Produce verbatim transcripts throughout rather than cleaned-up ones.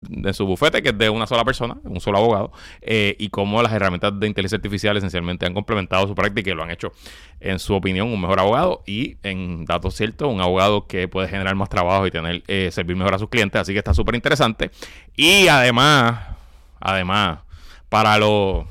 de su bufete, que es de una sola persona, un solo abogado, eh, y cómo las herramientas de inteligencia artificial esencialmente han complementado su práctica y lo han hecho, en su opinión, un mejor abogado y, en datos ciertos, un abogado que puede generar más trabajo y tener eh, servir mejor a sus clientes. Así que está súper interesante. Y además, además, para los,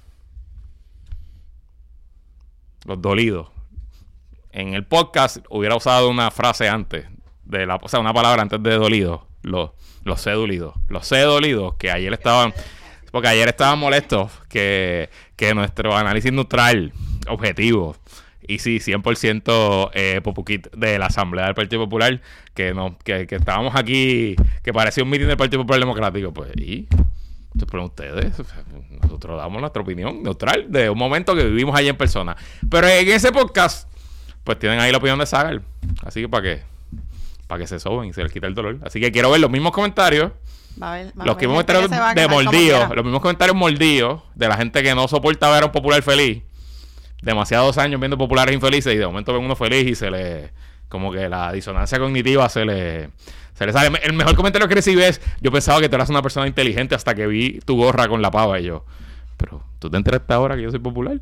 los dolidos, en el podcast hubiera usado una frase antes, de la, o sea, una palabra antes de dolido, los, los sé dolidos. Los sé dolidos, que ayer estaban, porque ayer estaban molestos que, que nuestro análisis neutral, objetivo, y sí, cien por ciento eh, Popuquit de la Asamblea del Partido Popular, que, no, que, que estábamos aquí, que parecía un meeting del Partido Popular Democrático, pues, y... Pero ustedes, nosotros damos nuestra opinión neutral de un momento que vivimos allí en persona. Pero en ese podcast, pues tienen ahí la opinión de Sagar. Así que para que para que se soben y se les quite el dolor. Así que quiero ver los mismos comentarios. Va a ver, va los mismos comentarios de mordidos. Los mismos comentarios mordidos de la gente que no soporta ver a un popular feliz. Demasiados años viendo populares infelices y de momento ven uno feliz y se le... Como que la disonancia cognitiva se le... Se le sale. El mejor comentario que recibí es: yo pensaba que tú eras una persona inteligente hasta que vi tu gorra con la pava. Y yo, pero ¿tú te enteraste ahora que yo soy popular?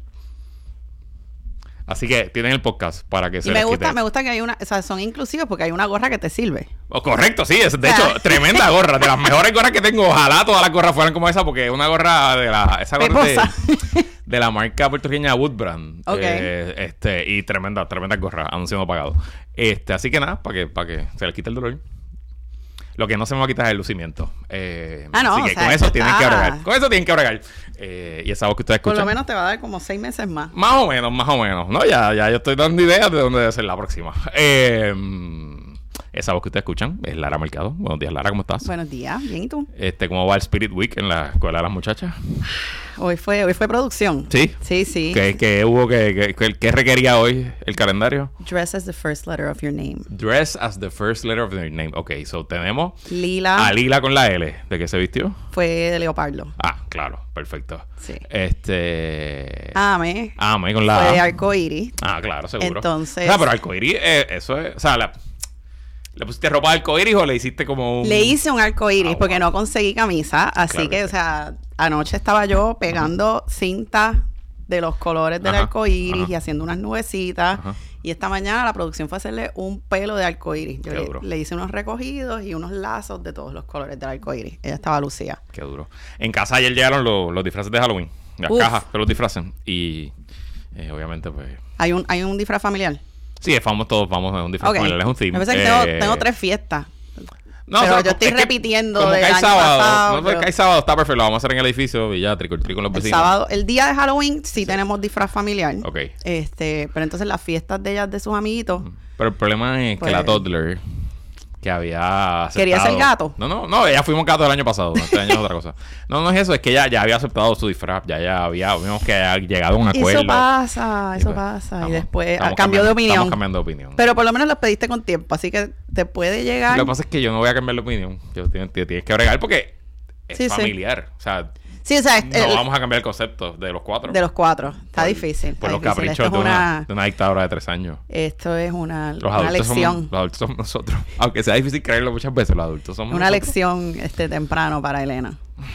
Así que tienen el podcast para que se y les me gusta, quite. me gusta que hay una, o sea, son inclusivos porque hay una gorra que te sirve. Oh, correcto, sí, es de hecho tremenda gorra, de las mejores gorras que tengo. Ojalá todas las gorras fueran como esa, porque es una gorra de la, esa gorra de, de la marca puertorriqueña Woodbrand. Okay. Eh, este, y tremenda, tremenda gorra, anuncio no pagado. Este, así que nada, para que, para que se les quite el dolor. Lo que no se me va a quitar es el lucimiento. Eh, ah, no, así que o sea, con eso tienen está... que bregar. Con eso tienen que bregar. Eh, y esa voz que ustedes escuchan. Por lo menos te va a dar como seis meses más. Más o menos, más o menos. No, ya, ya yo estoy dando ideas de dónde debe ser la próxima. Eh, esa voz que ustedes escuchan es Lara Mercado. Buenos días, Lara, ¿cómo estás? Buenos días, bien, ¿y tú? Este, ¿cómo va el Spirit Week en la escuela de las muchachas? Hoy fue, hoy fue producción. ¿Sí? Sí, sí. ¿Qué, qué hubo? ¿Qué, qué, qué requería hoy el calendario? Dress as the first letter of your name. Dress as the first letter of your name. Ok, so tenemos Lila. a Lila con la L. ¿De qué se vistió? Fue de leopardo. Ah, claro, perfecto. Sí. Este... Ame. Ame con la... Fue de arcoíris. Ah, claro, seguro. Entonces... O sea, pero arcoíris, eh, eso es... O sea, la... ¿Le pusiste ropa de arcoíris o le hiciste como un...? Le hice un arcoíris ah, porque wow. no conseguí camisa. Así claro que, que o sí. sea, anoche estaba yo pegando uh-huh. cinta de los colores del Ajá. arcoíris Ajá. y haciendo unas nubecitas. Ajá. Y esta mañana la producción fue hacerle un pelo de arcoíris. Yo Qué le, duro. le hice unos recogidos y unos lazos de todos los colores del arcoíris. Ella estaba lucida. Qué duro. En casa ayer llegaron los, los disfraces de Halloween. Las Uf. cajas de los disfraces. Y eh, obviamente, pues... ¿Hay un, hay un disfraz familiar? Sí, vamos todos, vamos a un disfraz Okay. familiar. Es un theme. Me parece que Eh, tengo, tengo tres fiestas. No, pero o sea, yo estoy es que repitiendo como del que hay año sábado, pasado, no, pero- que hay sábado, está perfecto. Lo vamos a hacer en el edificio y ya, trick or treat con los El vecinos. sábado, el día de Halloween sí, sí. tenemos disfraz familiar. Ok. Este, pero entonces las fiestas de ellas de sus amiguitos. Pero el problema es Pues- que la toddler que había aceptado... ¿Quería ser gato? No, no, no, ya fuimos gatos el año pasado. Este año es otra cosa. No, no es eso, es que ya, ya había aceptado su disfraz. Ya, ya había, vimos que había llegado a un acuerdo. Eso pasa, Y eso pues, pasa. estamos- y después estamos cambió de cambiando- opinión. Estamos cambiando de opinión. Pero por lo menos los pediste con tiempo, así que te puede llegar. Lo que pasa es que yo no voy a cambiar de opinión. Yo tienes, tienes que bregar porque es Sí, sí. familiar. O sea, Sí, o sea, no el- vamos a cambiar el concepto de los cuatro. de los cuatro. Está Por- difícil. Por está los difícil. caprichos Esto de es una, una, de una dictadora de tres años. esto es una, Los una adultos, lección. somos, los adultos somos nosotros. Aunque sea difícil creerlo muchas veces, los adultos somos Una nosotros. lección este temprano para Elena.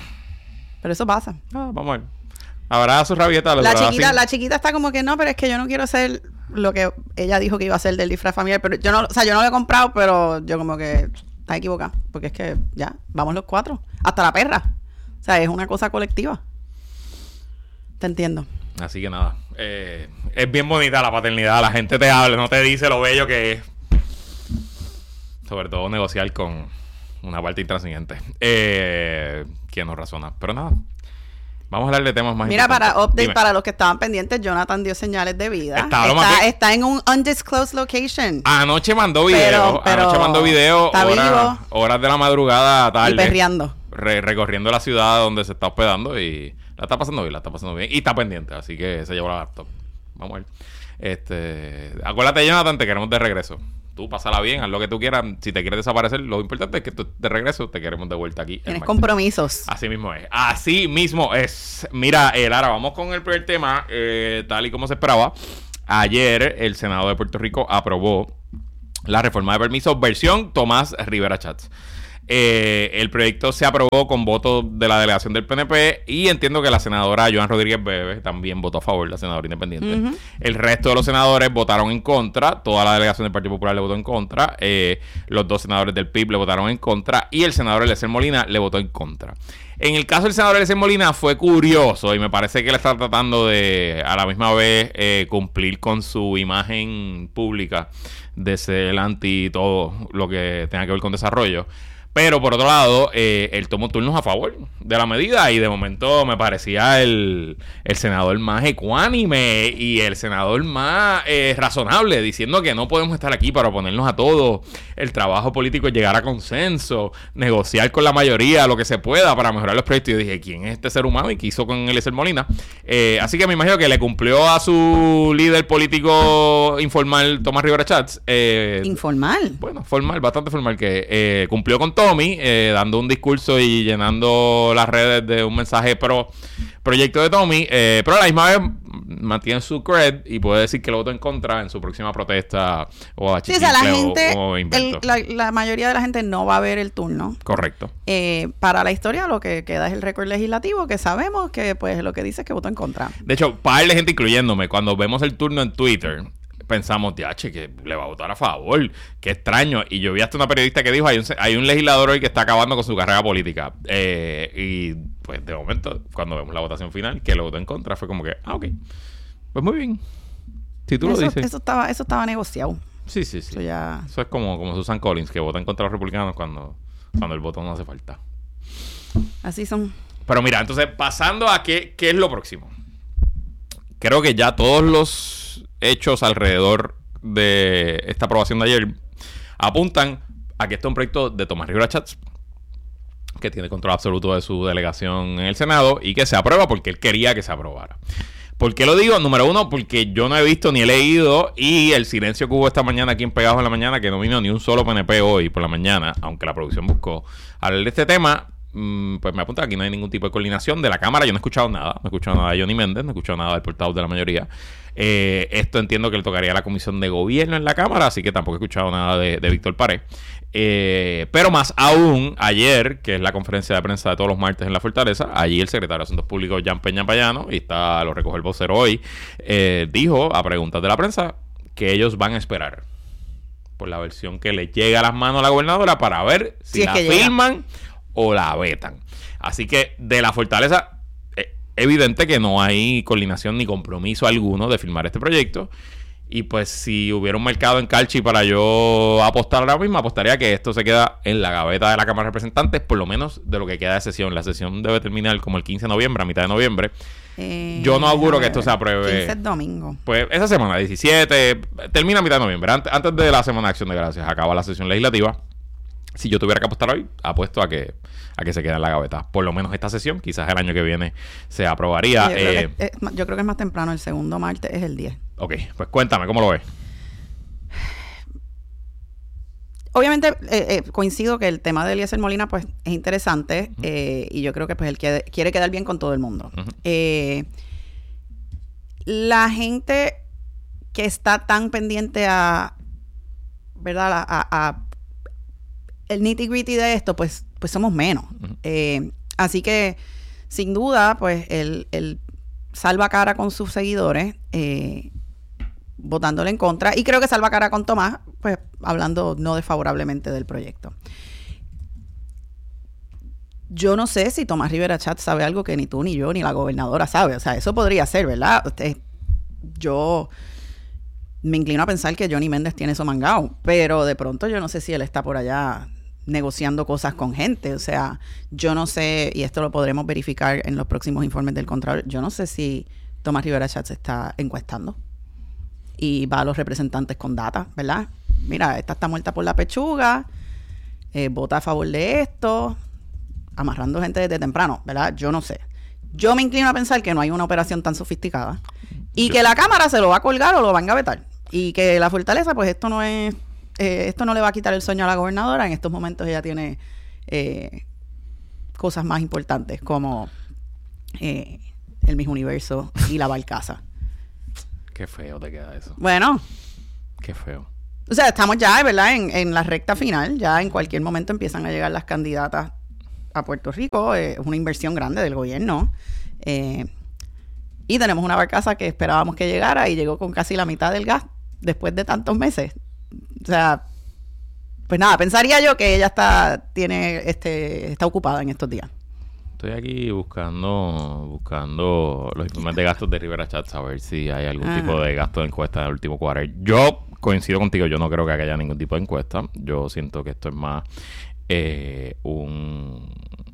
Pero eso pasa. Ah, vamos a ver. Habrá su rabieta. La durará chiquita, así. la chiquita está como que no, pero es que yo no quiero ser lo que ella dijo que iba a ser del disfraz familiar. Pero yo no, o sea, yo no lo he comprado, pero yo como que está equivocada. Porque es que ya, vamos los cuatro. Hasta la perra. O sea, es una cosa colectiva. Te entiendo. Así que nada. Eh, es bien bonita la paternidad. La gente te habla, no te dice lo bello que es. Sobre todo negociar con una parte intransigente. Eh, que no razona. Pero nada. Vamos a hablar de temas más Mira, para importantes. update, Dime. para los que estaban pendientes, Jonathan dio señales de vida. Está, lo está, maté. está en un undisclosed location. Anoche mandó video. Pero- pero Anoche mandó video. está Horas, vivo. horas de la madrugada, tarde. Y perreando. Re- recorriendo la ciudad donde se está hospedando y la está pasando bien, la está pasando bien y está pendiente, así que se llevó la laptop. Vamos a ver. Este, acuérdate, Jonathan, te queremos de regreso. Tú pásala bien, haz lo que tú quieras. Si te quieres desaparecer, lo importante es que tú de regreso te queremos de vuelta aquí. en Tienes Martes. compromisos. Así mismo es. Así mismo es. Mira, eh, Lara, vamos con el primer tema. Eh, tal y como se esperaba. Ayer el Senado de Puerto Rico aprobó la reforma de permisos versión Tomás Rivera Chats. Eh, el proyecto se aprobó con votos de la delegación del P N P y entiendo que la senadora Joan Rodríguez Bebe también votó a favor, la senadora independiente. Uh-huh. El resto de los senadores votaron en contra, toda la delegación del Partido Popular le votó en contra, eh, los dos senadores del P I B le votaron en contra y el senador Eliezer Molina le votó en contra. En el caso del senador Eliezer Molina fue curioso y me parece que él está tratando de a la misma vez eh, cumplir con su imagen pública de ser el anti todo lo que tenga que ver con desarrollo. Pero por otro lado, eh, él tomó turnos a favor de la medida y de momento me parecía el, el senador más ecuánime y el senador más eh, razonable, diciendo que no podemos estar aquí para oponernos a todo. El trabajo político es llegar a consenso, negociar con la mayoría lo que se pueda para mejorar los proyectos. Y yo dije, ¿quién es este ser humano? Y qué hizo con Eliezer Molina. Eh, así que me imagino que le cumplió a su líder político informal, Tomás Rivera Chats. Eh, ¿Informal? Bueno, formal, bastante formal, que eh, cumplió con Tommy, eh, dando un discurso y llenando las redes de un mensaje pro proyecto de Tommy, eh, pero a la misma vez mantiene su cred y puede decir que lo votó en contra en su próxima protesta o a sí, o sea, la gente, o, o el, la, la mayoría de la gente no va a ver el turno. Correcto. Eh, para la historia lo que queda es el récord legislativo, que sabemos que pues lo que dice es que votó en contra. De hecho, par de gente, incluyéndome, cuando vemos el turno en Twitter, pensamos, diache, que le va a votar a favor. Qué extraño. Y yo vi hasta una periodista que dijo, hay un, hay un legislador hoy que está acabando con su carrera política. Eh, y pues de momento, cuando vemos la votación final, que le votó en contra, fue como que, ah, ok. Pues muy bien. Si tú eso, lo dices. Eso estaba, eso estaba negociado. Sí, sí, sí. Eso, ya... eso es como, como Susan Collins, que vota en contra de los republicanos cuando, cuando el voto no hace falta. Así son. Pero mira, entonces, pasando a qué, qué es lo próximo. Creo que ya todos los hechos alrededor de esta aprobación de ayer apuntan a que este es un proyecto de Tomás Rivera Chats, que tiene control absoluto de su delegación en el Senado y que se aprueba porque él quería que se aprobara. ¿Por qué lo digo? Número uno, porque yo no he visto ni he leído, y el silencio que hubo esta mañana aquí en Pegados en la Mañana, que no vino ni un solo P N P hoy por la mañana, aunque la producción buscó hablar de este tema, pues me apunta que aquí no hay ningún tipo de coordinación de la Cámara. Yo no he escuchado nada, no he escuchado nada de Johnny Méndez, no he escuchado nada del portavoz de la mayoría. Eh, esto entiendo que le tocaría a la Comisión de Gobierno en la Cámara, así que tampoco he escuchado nada de, de Víctor Pared. Eh, pero más aún, ayer, que es la conferencia de prensa de todos los martes en la Fortaleza, allí el secretario de Asuntos Públicos, Jan Peña Payano, y está, lo recoge el vocero hoy, eh, dijo a preguntas de la prensa que ellos van a esperar por la versión que le llega a las manos a la gobernadora para ver si, si la firman llega o la vetan. Así que de la Fortaleza, eh, evidente que no hay coordinación ni compromiso alguno de firmar este proyecto. Y pues si hubiera un mercado en Calchi para yo apostar ahora mismo, apostaría que esto se queda en la gaveta de la Cámara de Representantes, por lo menos de lo que queda de sesión. La sesión debe terminar como el quince de noviembre, a mitad de noviembre. Eh, yo no auguro que esto se apruebe. quince es domingo. Pues esa semana, diecisiete, termina a mitad de noviembre. Antes, antes de la Semana de Acción de Gracias, acaba la sesión legislativa. Si yo tuviera que apostar hoy, apuesto a que a que se quede en la gaveta. Por lo menos esta sesión, quizás el año que viene se aprobaría. Yo, eh, creo, que es, yo creo que es más temprano, el segundo martes es el diez. Ok, pues cuéntame, ¿cómo lo ves? Obviamente eh, eh, coincido que el tema de Eliezer Molina pues es interesante, uh-huh. eh, y yo creo que pues él quiere, quiere quedar bien con todo el mundo. Uh-huh. Eh, la gente que está tan pendiente a, ¿verdad? A, a, a el nitty gritty de esto, pues, pues somos menos. Uh-huh. Eh, así que, sin duda, pues, él, él salva cara con sus seguidores, eh, votándole en contra. Y creo que salva cara con Tomás, pues, hablando no desfavorablemente del proyecto. Yo no sé si Tomás Rivera Chats sabe algo que ni tú, ni yo, ni la gobernadora sabe. O sea, eso podría ser, ¿verdad? Usted, yo me inclino a pensar que Johnny Méndez tiene eso mangado, pero de pronto yo no sé si él está por allá negociando cosas con gente. O sea, yo no sé, y esto lo podremos verificar en los próximos informes del Contralor, yo no sé si Tomás Rivera Chats está encuestando y va a los representantes con data, ¿verdad? Mira, esta está muerta por la pechuga, eh, vota a favor de esto, amarrando gente desde temprano, ¿verdad? Yo no sé. Yo me inclino a pensar que no hay una operación tan sofisticada y que la Cámara se lo va a colgar o lo va a engavetar. Y que la Fortaleza, pues esto no es, eh, esto no le va a quitar el sueño a la gobernadora. En estos momentos ella tiene eh, cosas más importantes como eh, el Miss Universo y la Balcaza. Qué feo te queda eso. Bueno. Qué feo. O sea, estamos ya, ¿verdad? En, en la recta final. Ya en cualquier momento empiezan a llegar las candidatas a Puerto Rico. Eh, es una inversión grande del gobierno. Eh, y tenemos una barcaza que esperábamos que llegara y llegó con casi la mitad del gas después de tantos meses. O sea, pues nada, pensaría yo que ella está, tiene, este, está ocupada en estos días. Estoy aquí buscando buscando los informes de gastos de Rivera Chats a ver si hay algún ah. tipo de gasto de encuesta en el último quarter. Yo coincido contigo, yo no creo que haya ningún tipo de encuesta. Yo siento que esto es más eh, un,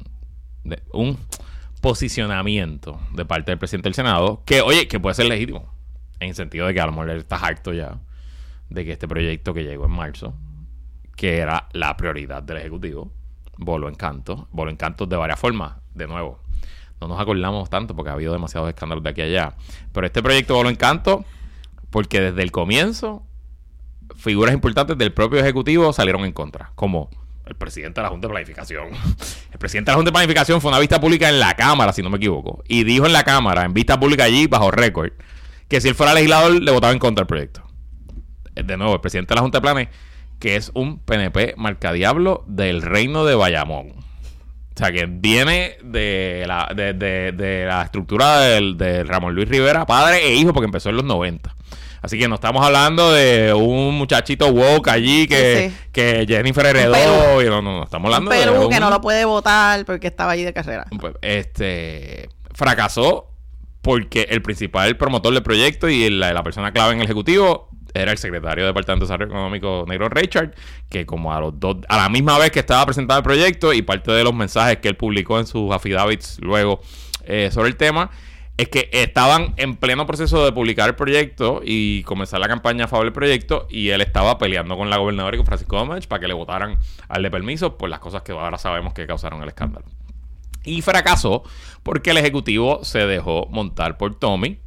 de, un posicionamiento de parte del presidente del Senado que, oye, que puede ser legítimo. En el sentido de que a lo mejor él está harto ya de que este proyecto que llegó en marzo, que era la prioridad del Ejecutivo, voló en canto. Voló en canto de varias formas. De nuevo, no nos acordamos tanto porque ha habido demasiados escándalos de aquí a allá. Pero este proyecto voló en canto porque desde el comienzo figuras importantes del propio Ejecutivo salieron en contra. Como el presidente de la Junta de Planificación. El presidente de la Junta de Planificación fue a una vista pública en la Cámara, si no me equivoco. Y dijo en la Cámara, en vista pública allí, bajo récord, que si él fuera legislador, le votaba en contra del proyecto. De nuevo, el presidente de la Junta de Planes, que es un P N P marcadiablo del reino de Bayamón. O sea, que viene de la, de, de, de la estructura del, de Ramón Luis Rivera, padre e hijo, porque empezó en los noventa. Así que no estamos hablando de un muchachito woke allí que, sí, sí. que Jennifer heredó. Y no, no, no, estamos hablando un de Perú un, que no lo puede votar porque estaba allí de carrera. Pues, este fracasó porque el principal promotor del proyecto y la, la persona clave en el Ejecutivo era el secretario de Departamento de Desarrollo Económico, Negro Richard, que como a los dos, a la misma vez que estaba presentado el proyecto y parte de los mensajes que él publicó en sus affidavits luego eh, sobre el tema, es que estaban en pleno proceso de publicar el proyecto y comenzar la campaña a favor del proyecto, y él estaba peleando con la gobernadora y con Francisco Domecq para que le votaran al de permiso por las cosas que ahora sabemos que causaron el escándalo. Y fracasó porque el Ejecutivo se dejó montar por Tommy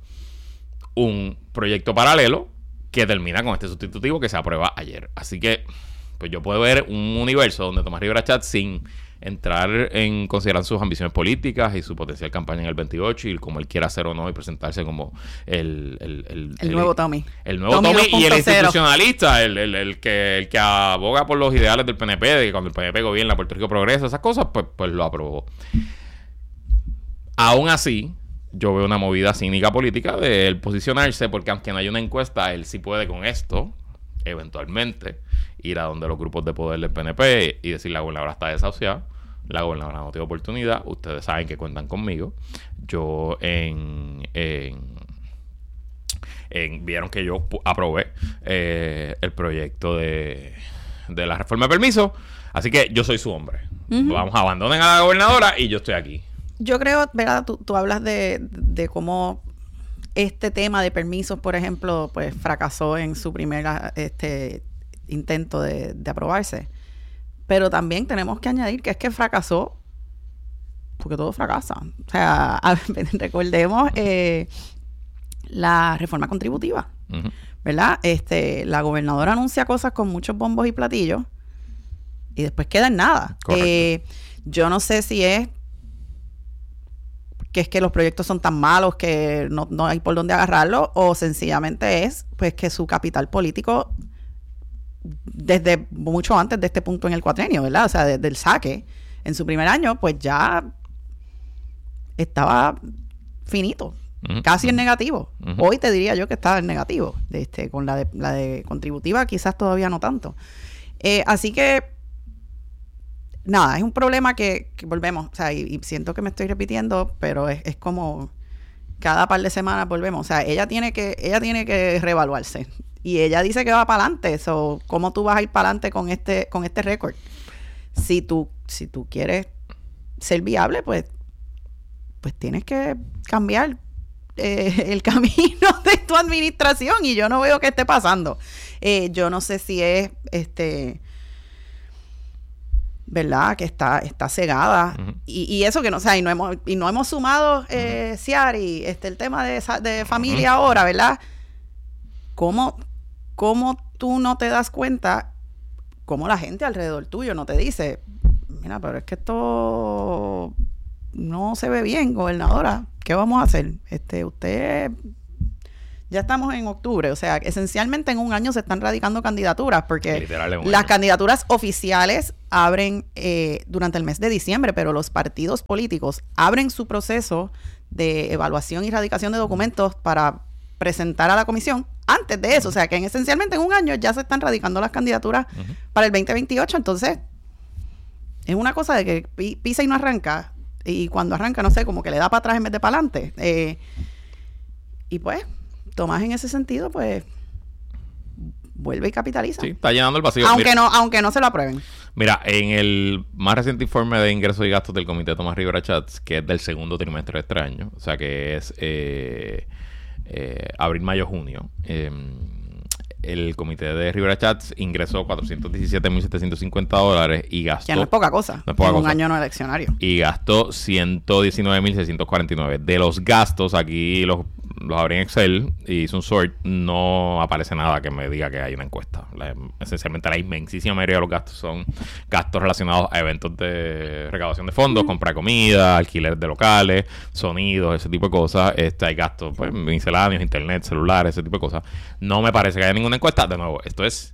un proyecto paralelo que termina con este sustitutivo que se aprueba ayer. Así que pues yo puedo ver un universo donde Tomás Rivera Chatz, sin entrar en considerar sus ambiciones políticas y su potencial campaña en el veintiocho y como él quiera hacer o no y presentarse como el el, el, el, el nuevo Tommy. El nuevo Tommy, Tommy y el institucionalista, el, el, el, que, el que aboga por los ideales del P N P, de que cuando el P N P gobierna Puerto Rico progresa, esas cosas, pues, pues lo aprobó. Aún así, yo veo una movida cínica política de él posicionarse, porque aunque no haya una encuesta, él sí puede con esto, eventualmente, ir a donde los grupos de poder del P N P y decir: la gobernadora está desahuciada, la gobernadora no tiene oportunidad, ustedes saben que cuentan conmigo. Yo en... en, en vieron que yo aprobé eh, el proyecto de, de la reforma de permiso, así que yo soy su hombre. Uh-huh. Vamos, abandonen a la gobernadora y yo estoy aquí. Yo creo, ¿verdad? Tú, tú hablas de, de cómo este tema de permisos, por ejemplo, pues fracasó en su primer este, intento de, de aprobarse. Pero también tenemos que añadir que es que fracasó porque todo fracasa. O sea, a, recordemos eh, la reforma contributiva, uh-huh. ¿verdad? Este, la gobernadora anuncia cosas con muchos bombos y platillos y después queda en nada. Eh, yo no sé si es que es que los proyectos son tan malos que no, no hay por dónde agarrarlo, o sencillamente es pues que su capital político desde mucho antes de este punto en el cuatrenio, ¿verdad? O sea, desde el saque en su primer año, pues ya estaba finito, uh-huh. casi en negativo. Uh-huh. Hoy te diría yo que estaba en negativo, este, con la de, la de contributiva quizás todavía no tanto. Eh, así que nada, es un problema que, que volvemos, o sea, y, y siento que me estoy repitiendo, pero es, es como cada par de semanas volvemos. O sea, ella tiene que, ella tiene que reevaluarse. Y ella dice que va para adelante. So, ¿cómo tú vas a ir para adelante con este, con este récord? Si tú, si tú quieres ser viable, pues, pues tienes que cambiar eh, el camino de tu administración. Y yo no veo que esté pasando. Eh, yo no sé si es este. ¿verdad? Que está, está cegada. Uh-huh. Y, y eso que no, o sea, y no hemos, y no hemos sumado, eh, uh-huh. Ciari, este, el tema de, de familia uh-huh. ahora, ¿verdad? ¿Cómo, ¿Cómo tú no te das cuenta? ¿Cómo la gente alrededor tuyo no te dice: mira, pero es que esto no se ve bien, gobernadora? ¿Qué vamos a hacer? Este, usted Ya estamos en octubre, o sea, esencialmente en un año se están radicando candidaturas porque Literal, las año. candidaturas oficiales abren eh, durante el mes de diciembre, pero los partidos políticos abren su proceso de evaluación y radicación de documentos para presentar a la comisión antes de eso. O sea, que en, esencialmente en un año ya se están radicando las candidaturas uh-huh. para el veinte veintiocho. Entonces, es una cosa de que pi- pisa y no arranca. Y cuando arranca, no sé, como que le da para atrás en vez de para adelante. Eh, y pues... Tomás en ese sentido, pues vuelve y capitaliza. Sí, está llenando el vacío. Aunque mira, no, aunque no se lo aprueben. Mira, en el más reciente informe de ingresos y gastos del Comité Tomás Rivera Chats, que es del segundo trimestre de este año, o sea que es eh, eh, abril, mayo, junio, eh, el Comité de Rivera Chats ingresó cuatrocientos diecisiete mil setecientos cincuenta dólares y gastó... Que no es poca cosa. No es poca en cosa. un año no eleccionario. Y gastó ciento diecinueve mil seiscientos cuarenta y nueve. De los gastos, aquí los, los abrí en Excel y hice un sort, no aparece nada que me diga que hay una encuesta. La, esencialmente la inmensísima mayoría de los gastos son gastos relacionados a eventos de recaudación de fondos, mm. compra de comida, alquiler de locales, sonidos, ese tipo de cosas. Este, hay gastos pues, misceláneos, internet, celulares, ese tipo de cosas. No me parece que haya ninguna encuesta. De nuevo, esto es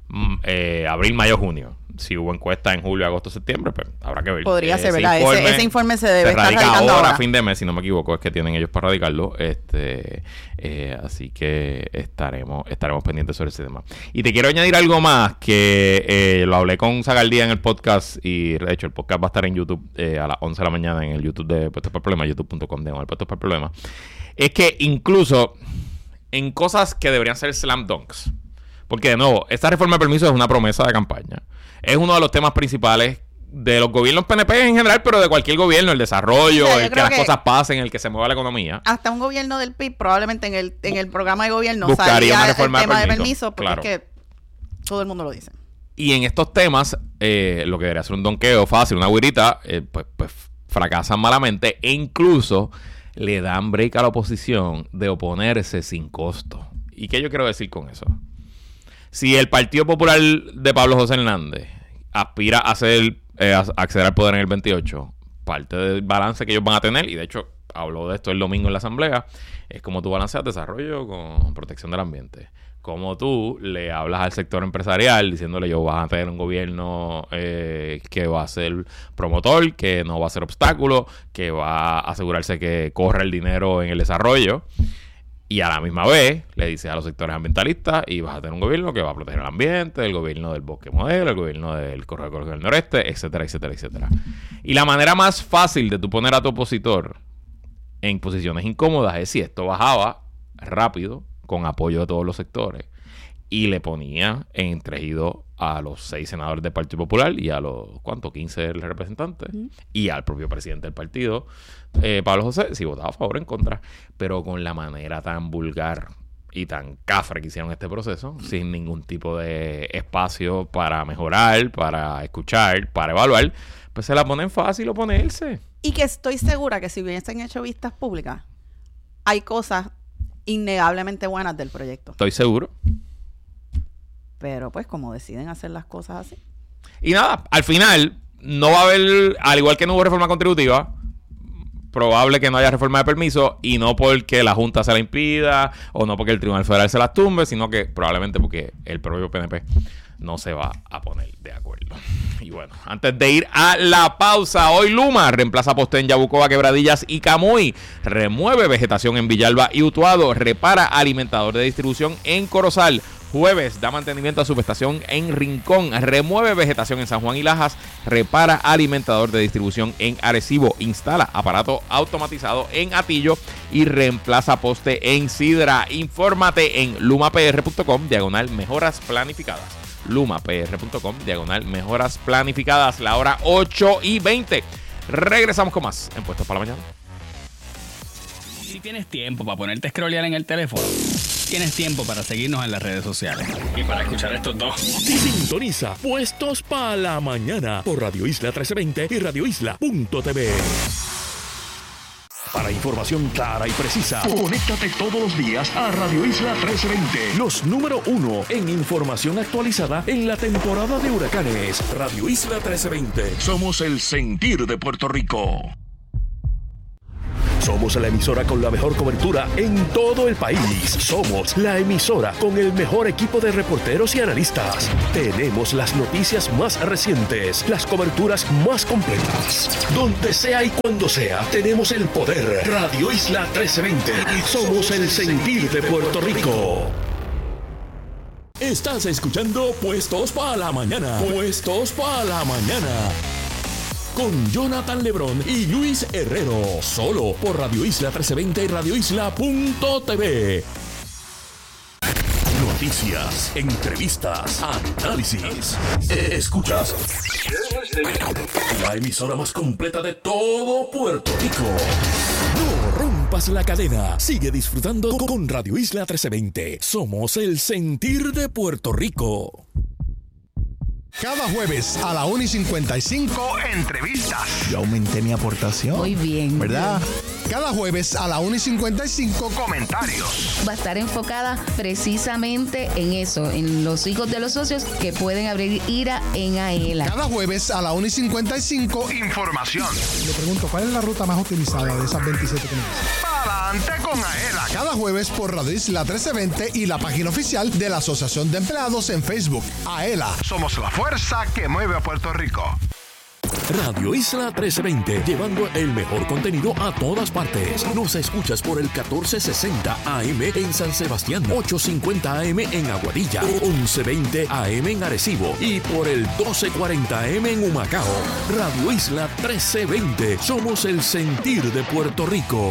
eh, abril, mayo, junio. Si hubo encuesta en julio, agosto, septiembre, pues habrá que ver. Podría eh, ser, ¿verdad? Informe, ese, ese informe se debe se estar radica radicando ahora, ahora. a fin de mes, si no me equivoco, es que tienen ellos para radicarlo. Este, eh, así que estaremos estaremos pendientes sobre ese tema. Y te quiero añadir algo más, que eh, lo hablé con Zagaldía en el podcast, y de hecho el podcast va a estar en YouTube eh, a las once de la mañana en el YouTube de Puestos para el Problema, youtube punto com de Puestos para el Problema. Es que incluso en cosas que deberían ser slam dunks, porque de nuevo, esta reforma de permisos es una promesa de campaña. Es uno de los temas principales de los gobiernos P N P en general, pero de cualquier gobierno, el desarrollo, o sea, el que las que cosas pasen, el que se mueva la economía. Hasta un gobierno del P I B, probablemente en el, en el programa de gobierno buscaría salía una reforma el tema de permiso, de permiso, porque claro. es que todo el mundo lo dice. Y en estos temas, eh, lo que debería ser un donqueo fácil, una güirita, eh, pues, pues fracasan malamente e incluso le dan break a la oposición de oponerse sin costo. ¿Y qué yo quiero decir con eso? Si el Partido Popular de Pablo José Hernández aspira a, hacer, eh, a acceder al poder en el veintiocho, parte del balance que ellos van a tener, y de hecho habló de esto el domingo en la asamblea, es como tú balanceas desarrollo con protección del ambiente. Como tú le hablas al sector empresarial diciéndole yo vas a tener un gobierno eh, que va a ser promotor, que no va a ser obstáculo, que va a asegurarse que corre el dinero en el desarrollo. Y a la misma vez le dices a los sectores ambientalistas y vas a tener un gobierno que va a proteger el ambiente, el gobierno del bosque modelo, el gobierno del corredor ecológico del noreste, etcétera, etcétera, etcétera. Y la manera más fácil de tú poner a tu opositor en posiciones incómodas es si esto bajaba rápido con apoyo de todos los sectores y le ponía en entregido a los seis senadores del Partido Popular y a los, ¿cuánto? quince representantes uh-huh. y al propio presidente del partido, eh, Pablo José, si votaba a favor o en contra, pero con la manera tan vulgar y tan cafre que hicieron este proceso, uh-huh. sin ningún tipo de espacio para mejorar, para escuchar, para evaluar, pues se la ponen fácil oponerse. Y que estoy segura que si hubiesen hecho vistas públicas, hay cosas innegablemente buenas del proyecto. Estoy seguro. Pero pues como deciden hacer las cosas así. Y nada, al final no va a haber, al igual que no hubo reforma contributiva, probable que no haya reforma de permiso, y no porque la Junta se la impida o no porque el Tribunal Federal se las tumbe, sino que probablemente porque el propio P N P no se va a poner de acuerdo. Y bueno, antes de ir a la pausa, hoy Luma reemplaza poste en Yabucoa, Quebradillas y Camuy, remueve vegetación en Villalba y Utuado, repara alimentador de distribución en Corozal. Jueves da mantenimiento a subestación en Rincón, remueve vegetación en San Juan y Lajas, repara alimentador de distribución en Arecibo, instala aparato automatizado en Atillo y reemplaza poste en Sidra. Infórmate en lumapr punto com diagonal mejoras planificadas. lumapr punto com diagonal mejoras planificadas. La hora ocho y veinte. Regresamos con más en Puestos para la Mañana. Si tienes tiempo para ponerte a scrollear en el teléfono, tienes tiempo para seguirnos en las redes sociales y para escuchar estos dos. Sintoniza Puestos para la Mañana por Radio Isla trece veinte y radio isla punto t v. Para información clara y precisa, conéctate todos los días a Radio Isla trece veinte. Los número uno en información actualizada en la temporada de huracanes. Radio Isla trece veinte. Somos el sentir de Puerto Rico. Somos la emisora con la mejor cobertura en todo el país. Somos la emisora con el mejor equipo de reporteros y analistas. Tenemos las noticias más recientes, las coberturas más completas. Donde sea y cuando sea, tenemos el poder. Radio Isla trece veinte. Somos el sentir de Puerto Rico. Estás escuchando Puestos para la Mañana. Puestos para la Mañana. Con Jonathan Lebrón y Luis Herrero. Solo por Radio Isla trece veinte y radio isla punto t v. Noticias, entrevistas, análisis. Escuchas la emisora más completa de todo Puerto Rico. No rompas la cadena. Sigue disfrutando con Radio Isla trece veinte. Somos el sentir de Puerto Rico. Cada jueves a la una y cincuenta y cinco, entrevistas. Yo aumenté mi aportación. Muy bien. ¿Verdad? Cada jueves a la una y cincuenta y cinco, comentarios. Va a estar enfocada precisamente en eso, en los hijos de los socios que pueden abrir ira en AELA. Cada jueves a la una y cincuenta y cinco, información. Le pregunto, ¿cuál es la ruta más utilizada de esas veintisiete que me dicen? Adelante con AELA. Cada jueves por Radio Isla trece veinte y la página oficial de la Asociación de Empleados en Facebook. AELA. Somos la fuerza que mueve a Puerto Rico. Radio Isla trece veinte, llevando el mejor contenido a todas partes. Nos escuchas por el catorce sesenta A M en San Sebastián, ochocientos cincuenta A M en Aguadilla, once veinte A M en Arecibo y por el doce cuarenta A M en Humacao. Radio Isla trece veinte, somos el sentir de Puerto Rico.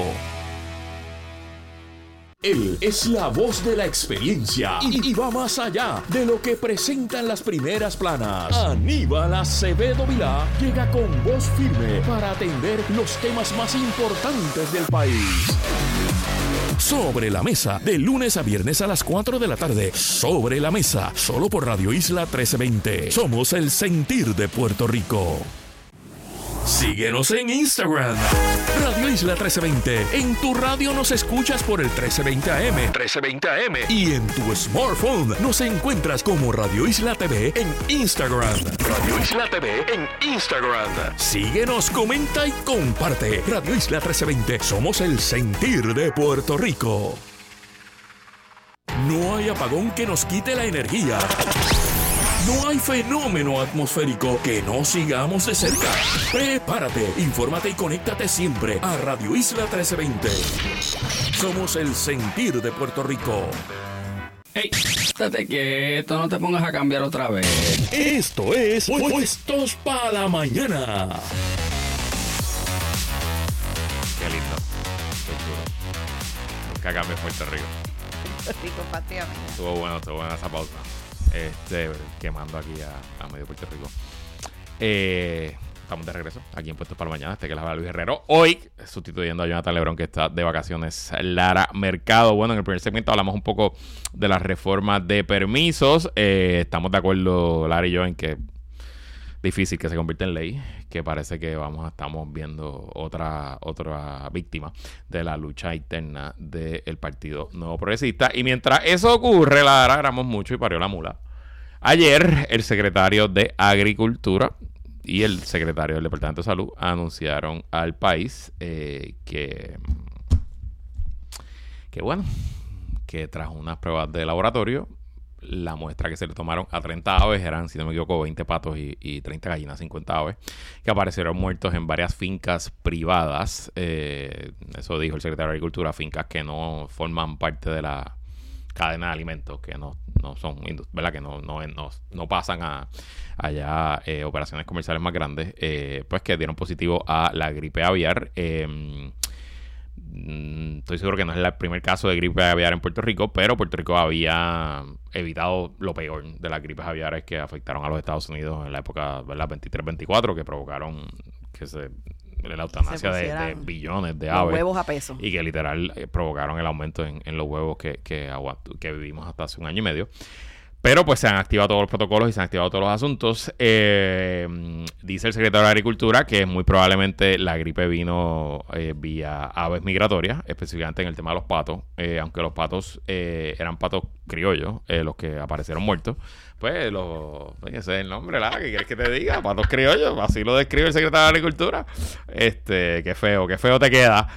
Él es la voz de la experiencia y, y va más allá de lo que presentan las primeras planas. Aníbal Acevedo Vilá llega con voz firme para atender los temas más importantes del país. Sobre la Mesa, de lunes a viernes a las cuatro de la tarde. Sobre la Mesa, solo por Radio Isla trece veinte. Somos el sentir de Puerto Rico. Síguenos en Instagram, Radio Isla trece veinte. En tu radio nos escuchas por el trece veinte A M. trece veinte A M. Y en tu smartphone nos encuentras como Radio Isla T V en Instagram. Radio Isla T V en Instagram. Síguenos, comenta y comparte. Radio Isla trece veinte. Somos el sentir de Puerto Rico. No hay apagón que nos quite la energía. No hay fenómeno atmosférico que no sigamos de cerca. Prepárate, infórmate y conéctate siempre a Radio Isla trece veinte. Somos el sentir de Puerto Rico. Hey, estate quieto, no te pongas a cambiar otra vez. Esto es Puestos para la Mañana. Qué lindo. Qué chulo. Nunca cambie Puerto Rico. Rico, patria mía. Estuvo bueno, estuvo buena esa pausa. Este, quemando aquí a, a medio Puerto Rico. Eh, estamos de regreso aquí en Puestos para la Mañana. Este que les habla Luis Herrero. Hoy, sustituyendo a Jonathan Lebrón, que está de vacaciones, Lara Mercado. Bueno, en el primer segmento hablamos un poco de las reformas de permisos. Eh, estamos de acuerdo, Lara y yo, en que difícil que se convierta en ley, que parece que vamos estamos viendo otra otra víctima de la lucha interna del Partido Nuevo Progresista. Y mientras eso ocurre, la agarramos mucho y parió la mula. Ayer, el secretario de Agricultura y el secretario del Departamento de Salud anunciaron al país eh, que, que, bueno, que tras unas pruebas de laboratorio, la muestra que se le tomaron a treinta aves eran, si no me equivoco, veinte patos y, y treinta gallinas, cincuenta aves, que aparecieron muertos en varias fincas privadas. Eh, eso dijo el secretario de Agricultura, fincas que no forman parte de la cadena de alimentos, que no, no son, ¿verdad? Que no, no, no, no pasan a allá eh, operaciones comerciales más grandes, eh, pues que dieron positivo a la gripe aviar. Eh, Estoy seguro que no es el primer caso de gripe aviar en Puerto Rico, pero Puerto Rico había evitado lo peor de las gripes aviares que afectaron a los Estados Unidos en la época, ¿verdad? veintitrés veinticuatro, que provocaron que se la eutanasia de, de billones de aves. Huevos a peso. Y que literal eh, provocaron el aumento en, en los huevos que, que, aguant- que vivimos hasta hace un año y medio. Pero pues se han activado todos los protocolos y se han activado todos los asuntos. Eh, dice el secretario de Agricultura que muy probablemente la gripe vino eh, vía aves migratorias, específicamente en el tema de los patos. Eh, aunque los patos eh, eran patos criollos, eh, los que aparecieron muertos. Pues los... Ese es el nombre, ¿la? ¿Qué quieres que te diga? Patos criollos. Así lo describe el secretario de Agricultura. Este, qué feo, qué feo te queda.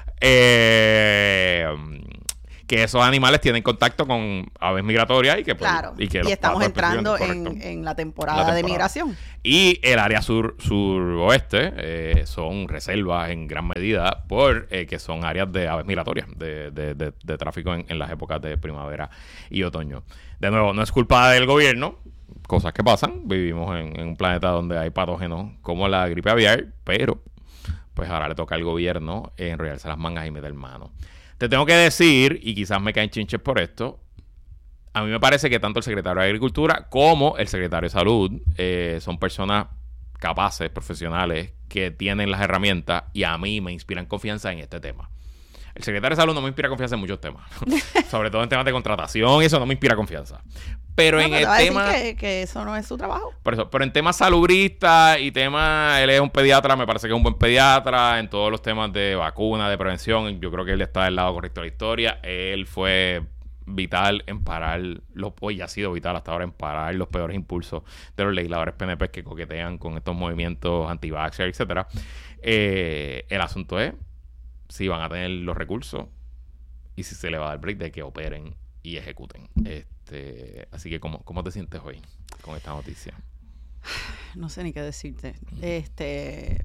Eh... que esos animales tienen contacto con aves migratorias y que, pues, claro. y, que y los estamos patos entrando en, en, en la temporada, la temporada de migración. Y el área sur suroeste eh, son reservas en gran medida por eh, que son áreas de aves migratorias, de, de, de, de tráfico en, en las épocas de primavera y otoño. De nuevo, no es culpa del gobierno, cosas que pasan. Vivimos en, en un planeta donde hay patógenos como la gripe aviar, pero pues ahora le toca al gobierno eh, enrollarse las mangas y meter mano. Te tengo que decir, y quizás me caen chinches por esto, a mí me parece que tanto el secretario de Agricultura como el secretario de Salud eh, son personas capaces, profesionales, que tienen las herramientas y a mí me inspiran confianza en este tema. El secretario de Salud no me inspira confianza en muchos temas, sobre todo en temas de contratación, y eso no me inspira confianza. Pero no, en pero el te tema... va a decir que, que eso no es su trabajo. Por eso, pero en temas salubristas y temas, él es un pediatra, me parece que es un buen pediatra, en todos los temas de vacuna, de prevención, yo creo que él está del lado correcto de la historia. Él fue vital en parar, los, hoy ha sido vital hasta ahora en parar los peores impulsos de los legisladores P N P que coquetean con estos movimientos anti-vaxxer, etcétera. Eh, el asunto es si van a tener los recursos y si se le va a dar break de que operen y ejecuten. Este, así que, ¿cómo, ¿cómo te sientes hoy con esta noticia? No sé ni qué decirte. Este,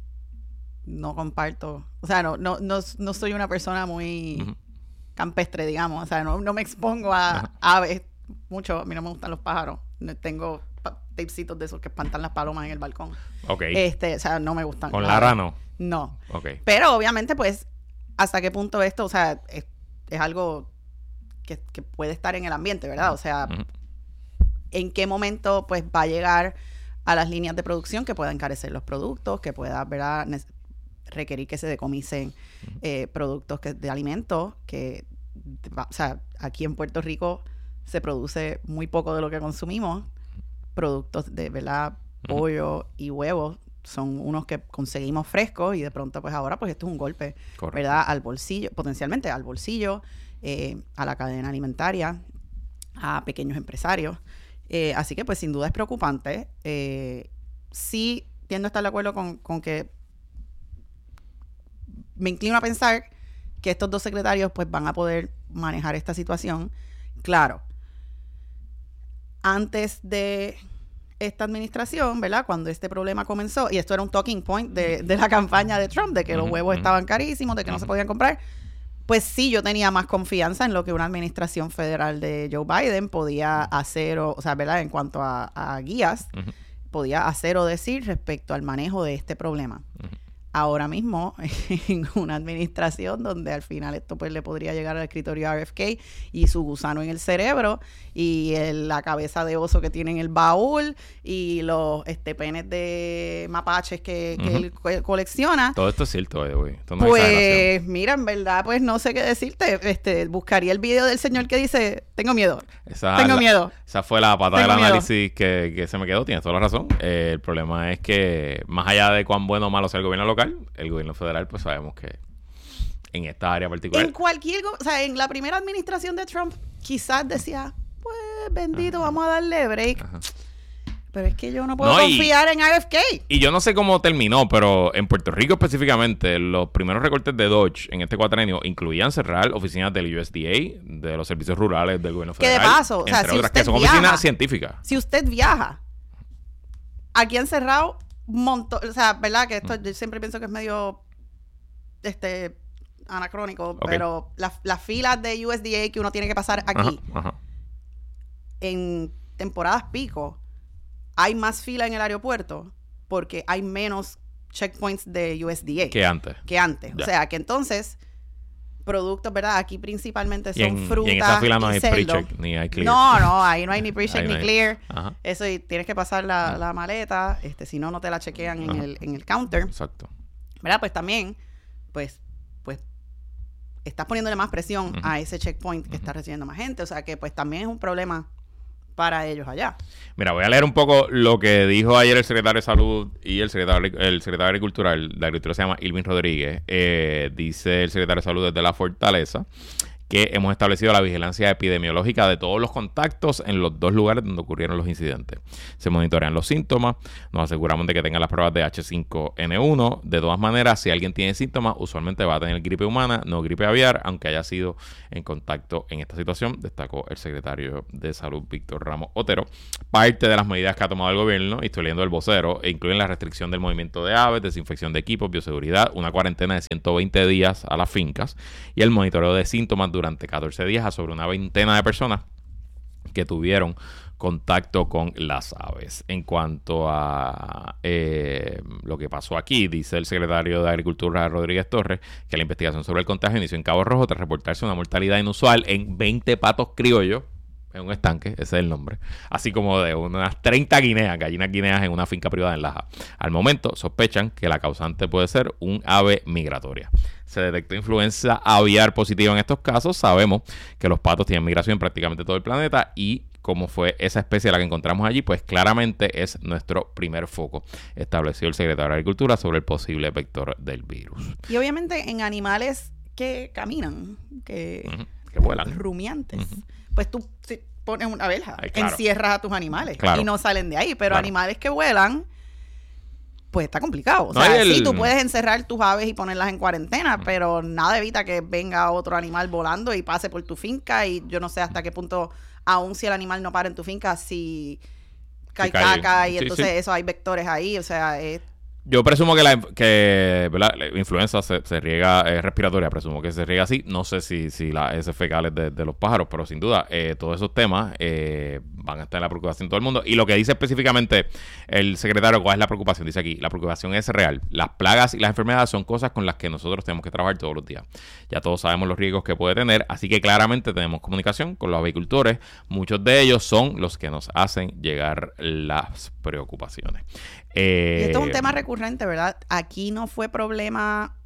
no comparto. O sea, no, no, no, no soy una persona muy uh-huh. campestre, digamos. O sea, no, no me expongo a uh-huh. aves mucho. A mí no me gustan los pájaros. Tengo pa- tapecitos de esos que espantan las palomas en el balcón. Ok. Este, o sea, no me gustan. ¿Con Lara no? No. Ok. Pero obviamente, pues, hasta qué punto esto, o sea, es, es algo que, que puede estar en el ambiente, ¿verdad? O sea, uh-huh. en qué momento, pues, va a llegar a las líneas de producción que pueda encarecer los productos, que pueda, ¿verdad?, ne- requerir que se decomisen uh-huh. eh, productos que, de alimentos, que, o sea, aquí en Puerto Rico se produce muy poco de lo que consumimos. Productos de, ¿verdad?, uh-huh. pollo y huevos son unos que conseguimos frescos y de pronto, pues ahora, pues esto es un golpe, correcto, ¿verdad?, al bolsillo, potencialmente al bolsillo, eh, a la cadena alimentaria, a pequeños empresarios. Eh, así que, pues, sin duda es preocupante. Eh, sí tiendo a estar de acuerdo con, con que me inclino a pensar que estos dos secretarios, pues, van a poder manejar esta situación. Claro, antes de esta administración, ¿verdad?, cuando este problema comenzó, y esto era un talking point de, de la campaña de Trump, de que uh-huh, los huevos uh-huh. estaban carísimos, de que uh-huh. no se podían comprar, pues sí, yo tenía más confianza en lo que una administración federal de Joe Biden podía hacer, o, o sea, ¿verdad?, en cuanto a, a guías, uh-huh. podía hacer o decir respecto al manejo de este problema. Uh-huh. Ahora mismo, en una administración donde al final esto pues le podría llegar al escritorio R F K y su gusano en el cerebro y el, la cabeza de oso que tiene en el baúl y los este, penes de mapaches que, que uh-huh. él co- colecciona. Todo esto es cierto, güey. Esto no pues, es mira, en verdad, pues no sé qué decirte. Este, buscaría el video del señor que dice, tengo miedo. Esa, tengo la, miedo. Esa fue la pata tengo del miedo. análisis que, que se me quedó. Tienes toda la razón. Eh, el problema es que, más allá de cuán bueno o malo sea el gobierno local, el gobierno federal, pues sabemos que en esta área particular. En cualquier, o sea, en la primera administración de Trump, quizás decía, pues bendito, ajá, vamos a darle break. Ajá. Pero es que yo no puedo no, confiar y, en R F K. Y yo no sé cómo terminó, pero en Puerto Rico específicamente, los primeros recortes de Dodge en este cuatrenio incluían cerrar oficinas del U S D A, de los servicios rurales del gobierno federal. Que de paso, o sea, si otras, usted que son viaja, oficinas científicas. Si usted viaja, aquí han cerrado un montón, o sea, ¿verdad? Que esto mm. yo siempre pienso que es medio este anacrónico, okay, pero las la filas de U S D A que uno tiene que pasar aquí, ajá, ajá. en temporadas pico, hay más fila en el aeropuerto porque hay menos checkpoints de U S D A. Que antes. Que antes. Ya. O sea, que entonces, productos, ¿verdad? Aquí principalmente son y en, frutas y en esa fila no y hay cerdo. Pre-check ni hay clear. No, no, ahí no hay ni pre-check ni hay. clear. Ajá. Eso, y tienes que pasar la, uh-huh. la maleta, este, si no, no te la chequean en el, en el counter. Exacto. ¿Verdad? Pues también, pues, pues, estás poniéndole más presión uh-huh. a ese checkpoint que uh-huh. está recibiendo más gente. O sea que, pues, también es un problema para ellos allá. Mira, voy a leer un poco lo que dijo ayer el secretario de Salud y el secretario, el secretario de Agricultura. El de Agricultura se llama Irving Rodríguez. Eh, dice el secretario de Salud desde la Fortaleza que hemos establecido la vigilancia epidemiológica de todos los contactos en los dos lugares donde ocurrieron los incidentes. Se monitorean los síntomas, nos aseguramos de que tengan las pruebas de hache cinco ene uno. De todas maneras, si alguien tiene síntomas, usualmente va a tener gripe humana, no gripe aviar, aunque haya sido en contacto en esta situación, destacó el secretario de Salud, Víctor Ramos Otero. Parte de las medidas que ha tomado el gobierno, y estoy leyendo el vocero, incluyen la restricción del movimiento de aves, desinfección de equipos, bioseguridad, una cuarentena de ciento veinte días a las fincas y el monitoreo de síntomas durante catorce días a sobre una veintena de personas que tuvieron contacto con las aves. En cuanto a eh, lo que pasó aquí, dice el secretario de Agricultura, Rodríguez Torres, que la investigación sobre el contagio inició en Cabo Rojo tras reportarse una mortalidad inusual en veinte patos criollos en un estanque, ese es el nombre, así como de unas treinta guineas, gallinas guineas en una finca privada en Laja. Al momento sospechan que la causante puede ser un ave migratoria. Se detectó influenza aviar positiva en estos casos. Sabemos que los patos tienen migración en prácticamente todo el planeta y como fue esa especie la que encontramos allí, pues claramente es nuestro primer foco, estableció el secretario de Agricultura sobre el posible vector del virus. Y obviamente en animales que caminan, que, uh-huh, que vuelan, rumiantes, uh-huh. pues tú si pones una verja, Ay, claro. encierras a tus animales claro. y no salen de ahí, pero claro. animales que vuelan, pues está complicado. O no, sea, el... sí, tú puedes encerrar tus aves y ponerlas en cuarentena, uh-huh. pero nada evita que venga otro animal volando y pase por tu finca y yo no sé hasta qué punto, aun si el animal no para en tu finca, si cae, cae caca y sí, entonces sí. eso hay vectores ahí, o sea, es... Yo presumo que la, que, ¿verdad? la influenza se, se riega eh, respiratoria, presumo que se riega así. No sé si, si las heces fecales de, de los pájaros, pero sin duda eh, todos esos temas eh, van a estar en la preocupación de todo el mundo. Y lo que dice específicamente el secretario, ¿cuál es la preocupación? Dice aquí, la preocupación es real. Las plagas y las enfermedades son cosas con las que nosotros tenemos que trabajar todos los días. Ya todos sabemos los riesgos que puede tener, así que claramente tenemos comunicación con los avicultores. Muchos de ellos son los que nos hacen llegar las preocupaciones. Eh, y esto es un tema recurrente, ¿verdad? Aquí no fue problema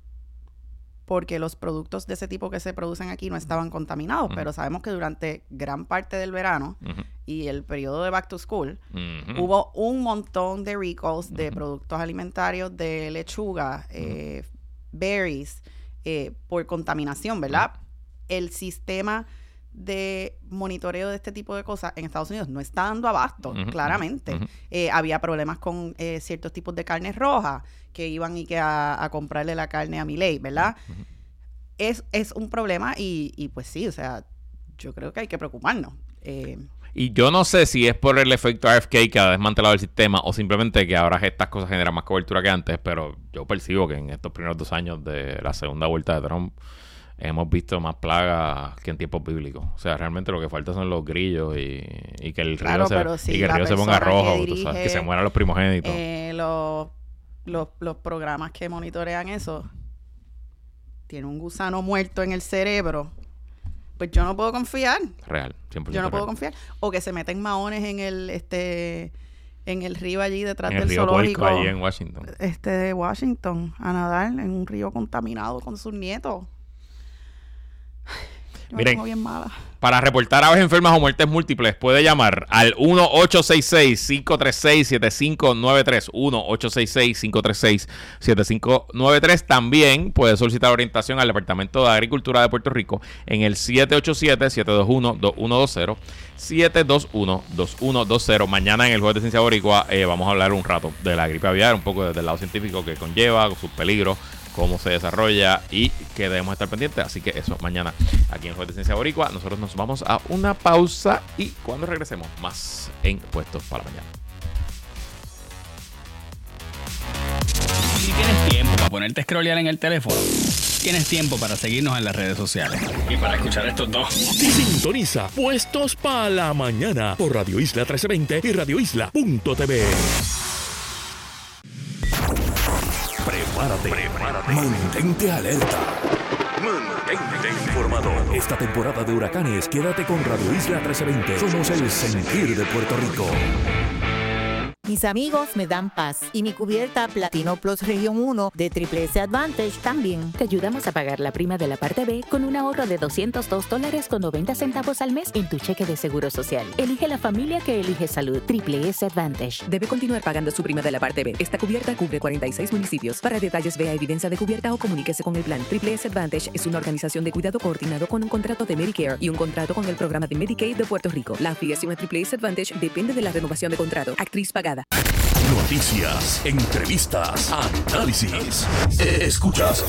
porque los productos de ese tipo que se producen aquí no estaban contaminados, uh-huh. pero sabemos que durante gran parte del verano uh-huh. y el periodo de back to school uh-huh. hubo un montón de recalls uh-huh. de productos alimentarios, de lechuga, uh-huh. eh, berries, eh, por contaminación, ¿verdad? Uh-huh. El sistema de monitoreo de este tipo de cosas en Estados Unidos no está dando abasto, uh-huh, claramente. Uh-huh. Eh, había problemas con eh, ciertos tipos de carnes rojas que iban y que a, a comprarle la carne a Milei, ¿verdad? Uh-huh. Es, es un problema y, y pues sí, o sea, yo creo que hay que preocuparnos. Eh, y yo no sé si es por el efecto R F K que ha desmantelado el sistema o simplemente que ahora estas cosas generan más cobertura que antes, pero yo percibo que en estos primeros dos años de la segunda vuelta de Trump hemos visto más plagas que en tiempos bíblicos. O sea, realmente lo que falta son los grillos y, y que el río, claro, se, sí, y que el río se ponga rojo, que, dirige, tú sabes, que se mueran los primogénitos. Eh, los, los, los programas que monitorean eso tienen un gusano muerto en el cerebro. Pues yo no puedo confiar. Real, cien por ciento Yo no real. puedo confiar. O que se meten maones en el este en el río allí detrás en del el río zoológico. Puerco, allí en Washington. Este de Washington, a nadar en un río contaminado con sus nietos. Yo Miren, me pongo bien mala. Para reportar aves enfermas o muertes múltiples, puede llamar al uno ocho seis seis, cinco tres seis, siete cinco nueve tres. uno ocho seis seis, cinco tres seis, siete cinco nueve tres. También puede solicitar orientación al Departamento de Agricultura de Puerto Rico en el siete ocho siete, siete dos uno, dos uno dos cero. siete dos uno, dos uno dos cero. Mañana en el Jueves de Ciencia Boricua eh, vamos a hablar un rato de la gripe aviar, un poco desde el lado científico que conlleva, con sus peligros, cómo se desarrolla y que debemos estar pendientes. Así que eso, mañana aquí en el Jueves de Ciencia Boricua. Nosotros nos vamos a una pausa y cuando regresemos, más en Puestos para la Mañana. Si tienes tiempo para ponerte a scrollear en el teléfono, tienes tiempo para seguirnos en las redes sociales y para escuchar estos dos. Sintoniza Puestos para la Mañana por Radio Isla trece veinte y radio isla punto t v. Prepárate, prepárate, mantente alerta, mantente informado. Esta temporada de huracanes, quédate con Radio Isla trece veinte. Somos el sentir de Puerto Rico. Mis amigos me dan paz y mi cubierta Platino Plus Región uno de Triple S Advantage también. Te ayudamos a pagar la prima de la parte B con un ahorro de doscientos dos dólares con noventa centavos al mes en tu cheque de Seguro Social. Elige la familia que elige salud. Triple S Advantage. Debe continuar pagando su prima de la parte B. Esta cubierta cubre cuarenta y seis municipios. Para detalles, vea evidencia de cubierta o comuníquese con el plan. Triple S Advantage es una organización de cuidado coordinado con un contrato de Medicare y un contrato con el programa de Medicaid de Puerto Rico. La afiliación a Triple S Advantage depende de la renovación de contrato. Actriz pagada. Noticias, entrevistas, análisis. Escuchas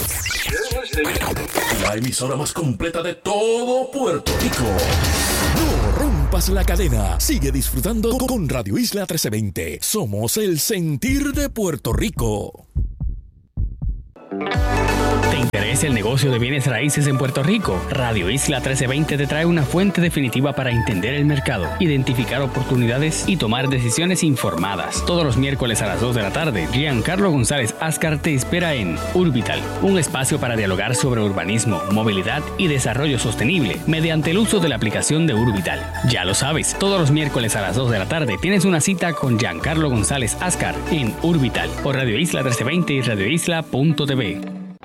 la emisora más completa de todo Puerto Rico. No rompas la cadena. Sigue disfrutando con Radio Isla trece veinte. Somos el sentir de Puerto Rico. ¿Te interesa el negocio de bienes raíces en Puerto Rico? Radio Isla trece veinte te trae una fuente definitiva para entender el mercado, identificar oportunidades y tomar decisiones informadas. Todos los miércoles a las dos de la tarde, Giancarlo González Ascar te espera en Urbital, un espacio para dialogar sobre urbanismo, movilidad y desarrollo sostenible mediante el uso de la aplicación de Urbital. Ya lo sabes, todos los miércoles a las dos de la tarde tienes una cita con Giancarlo González Ascar en Urbital por Radio Isla trece veinte y radio isla punto t v.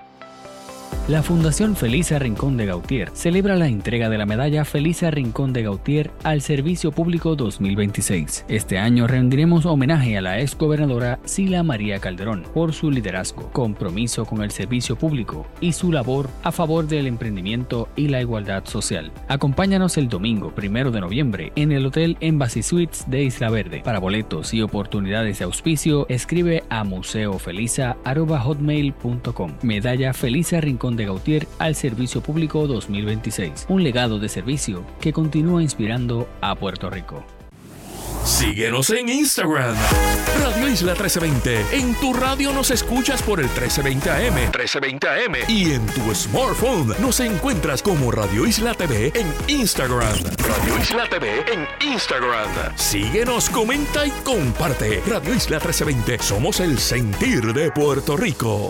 La Fundación Felisa Rincón de Gautier celebra la entrega de la medalla Felisa Rincón de Gautier al Servicio Público dos mil veintiséis. Este año rendiremos homenaje a la ex gobernadora Sila María Calderón por su liderazgo, compromiso con el servicio público y su labor a favor del emprendimiento y la igualdad social. Acompáñanos el domingo primero de noviembre en el Hotel Embassy Suites de Isla Verde. Para boletos y oportunidades de auspicio, escribe a museofelisa arroba hotmail punto com. Medalla Felisa Rincón de Gautier al Servicio Público dos mil veintiséis. Un legado de servicio que continúa inspirando a Puerto Rico. Síguenos en Instagram. Radio Isla trece veinte. En tu radio nos escuchas por el trece veinte A M. trece veinte A M. Y en tu smartphone nos encuentras como Radio Isla T V en Instagram. Radio Isla T V en Instagram. Síguenos, comenta y comparte. Radio Isla trece veinte. Somos el sentir de Puerto Rico.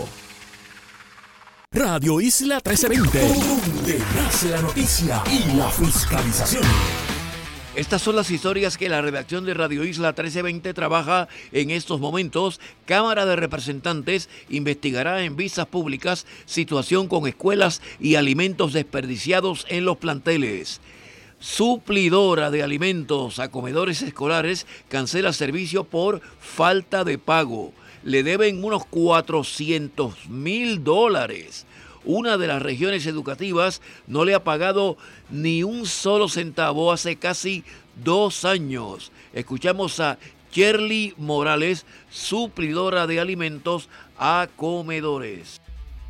Radio Isla trece veinte, donde nace la noticia y la fiscalización. Estas son las historias que la redacción de Radio Isla trece veinte trabaja en estos momentos. Cámara de Representantes investigará en vistas públicas situación con escuelas y alimentos desperdiciados en los planteles. Suplidora de alimentos a comedores escolares cancela servicio por falta de pago. Le deben unos cuatrocientos mil dólares. Una de las regiones educativas no le ha pagado ni un solo centavo hace casi dos años. Escuchamos a Shirley Morales, suplidora de alimentos a comedores.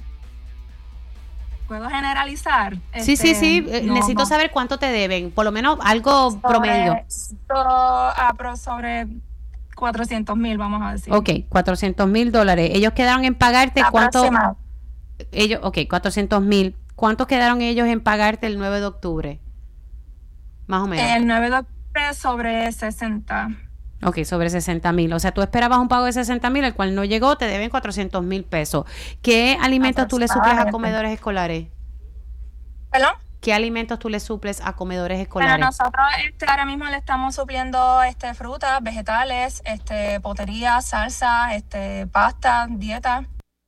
¿Puedo generalizar? Sí, este, sí, sí. no, Necesito no. saber cuánto te deben. Por lo menos algo sobre, promedio. So, ah, pero sobre cuatrocientos mil, vamos a decir. Ok, cuatrocientos mil dólares. Ellos quedaron en pagarte cuánto. Aproximado. Ellos, ok, cuatrocientos mil. ¿Cuántos quedaron ellos en pagarte el nueve de octubre? Más o menos. El nueve de octubre sobre sesenta. Ok, sobre sesenta mil. O sea, tú esperabas un pago de sesenta mil, el cual no llegó, te deben cuatrocientos mil pesos. ¿Qué alimentos tú le suples a comedores escolares? ¿Perdón? ¿Qué alimentos tú le suples a comedores escolares? Bueno, nosotros este, ahora mismo le estamos supliendo este, frutas, vegetales, este, potería, salsa, este, pasta, dieta.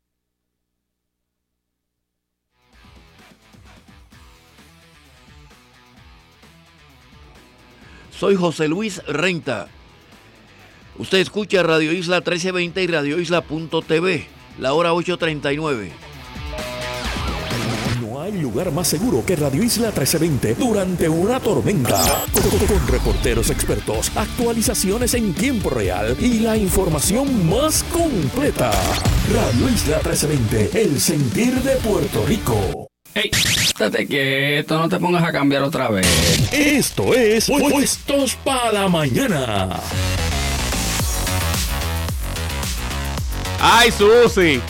Soy José Luis Renta. Usted escucha Radio Isla trece veinte y radio isla punto t v. La hora ocho treinta y nueve. No hay lugar más seguro que Radio Isla trece veinte durante una tormenta. Con, con reporteros expertos, actualizaciones en tiempo real y la información más completa. Radio Isla trece veinte, el sentir de Puerto Rico. ¡Ey! Estate quieto, no te pongas a cambiar otra vez. Esto es Puestos para la Mañana. ¡Ay, Susi!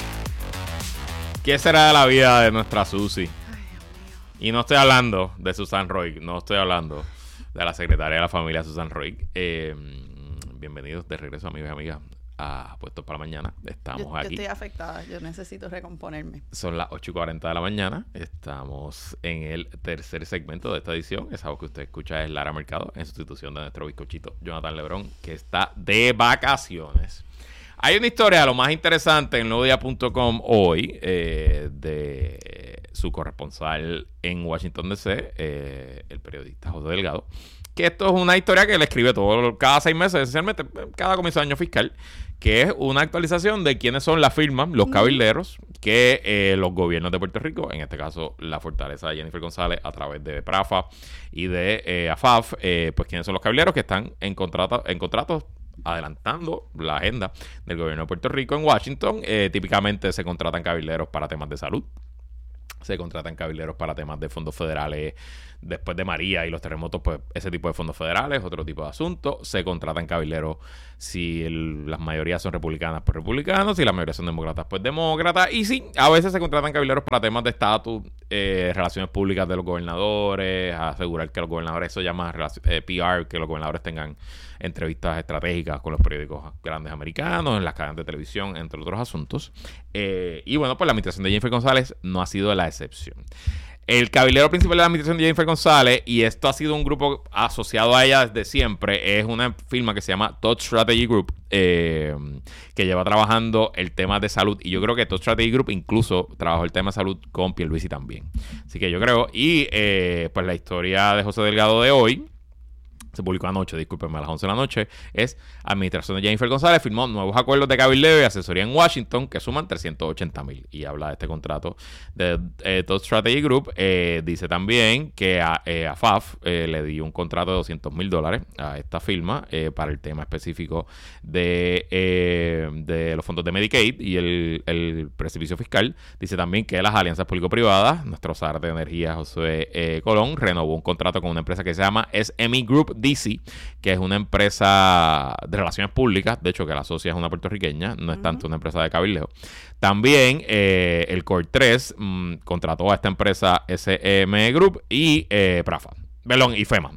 ¿Qué será de la vida de nuestra Susi? Y no estoy hablando de Susan Roy, no estoy hablando de la secretaria de la familia Susan Roy. Eh, bienvenidos de regreso, amigos y amigas, a Puestos para la Mañana. Estamos yo, aquí. Yo estoy afectada, yo necesito recomponerme. Son las ocho y cuarenta de la mañana. Estamos en el tercer segmento de esta edición. Esa voz que usted escucha es Lara Mercado, en sustitución de nuestro bizcochito Jonathan Lebrón, que está de vacaciones. Hay una historia, lo más interesante, en nuevo día punto com hoy, eh, de su corresponsal en Washington D C, eh, el periodista José Delgado, que esto es una historia que le escribe todo, cada seis meses, esencialmente, cada comienzo de año fiscal, que es una actualización de quiénes son las firmas, los cabilderos, que eh, los gobiernos de Puerto Rico, en este caso la fortaleza de Jennifer González, a través de PRAFA y de eh, A F A F, eh, pues quiénes son los cabilderos que están en, contrato, en contratos adelantando la agenda del gobierno de Puerto Rico en Washington. Eh, típicamente se contratan cabilderos para temas de salud, se contratan cabilderos para temas de fondos federales después de María y los terremotos, pues ese tipo de fondos federales, otro tipo de asuntos. Se contratan cabilderos si el, las mayorías son republicanas, pues republicanos, si las mayorías son demócratas, pues demócratas. Y sí, a veces se contratan cabilderos para temas de estatus, eh, relaciones públicas de los gobernadores, asegurar que los gobernadores, eso llama eh, P R, que los gobernadores tengan entrevistas estratégicas con los periódicos grandes americanos, en las cadenas de televisión, entre otros asuntos. Eh, y bueno, pues la administración de Jennifer González no ha sido la excepción. El cabildero principal de la administración de Jennifer González, y esto ha sido un grupo asociado a ella desde siempre, es una firma que se llama Todd Strategy Group, eh, que lleva trabajando el tema de salud, y yo creo que Todd Strategy Group incluso trabajó el tema de salud con Pierluisi también. Así que yo creo, y eh, pues la historia de José Delgado de hoy, se publicó anoche, discúlpenme, a las once de la noche, es administración de Jennifer González firmó nuevos acuerdos de cabildeo y asesoría en Washington que suman trescientos ochenta mil, y habla de este contrato de eh, Todd Strategy Group. Eh, dice también que a, eh, a F A F eh, le dio un contrato de doscientos mil dólares a esta firma eh, para el tema específico de, eh, de los fondos de Medicaid y el, el precipicio fiscal. Dice también que las alianzas público-privadas, nuestro S A R de energía José eh, Colón, renovó un contrato con una empresa que se llama S M E Group D C, que es una empresa de relaciones públicas, de hecho que la socia es una puertorriqueña, no es uh-huh. tanto una empresa de cabildeo. También eh, el Core tres mmm, contrató a esta empresa S M E Group y eh, PRAFA, perdón, y FEMA.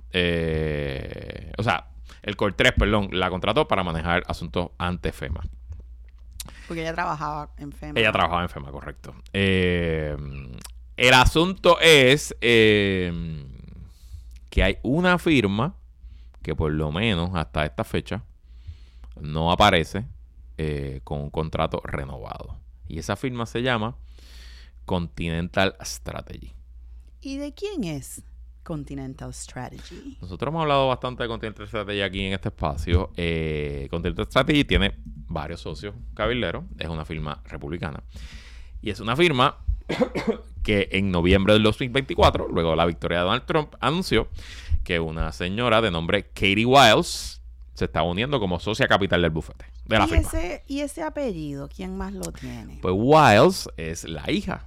Eh, o sea, el Core tres, perdón, la contrató para manejar asuntos ante FEMA. Porque ella trabajaba en FEMA. Ella trabajaba en FEMA, correcto. Eh, el asunto es eh, que hay una firma que por lo menos hasta esta fecha no aparece eh, con un contrato renovado. Y esa firma se llama Continental Strategy. ¿Y de quién es Continental Strategy? Nosotros hemos hablado bastante de Continental Strategy aquí en este espacio. Eh, Continental Strategy tiene varios socios cabilderos. Es una firma republicana. Y es una firma que en noviembre del dos mil veinticuatro, luego de la victoria de Donald Trump, anunció que una señora de nombre Katie Wiles se está uniendo como socia capital del bufete de la ¿Y firma. Ese, ¿Y ese apellido? ¿Quién más lo tiene? Pues Wiles es la hija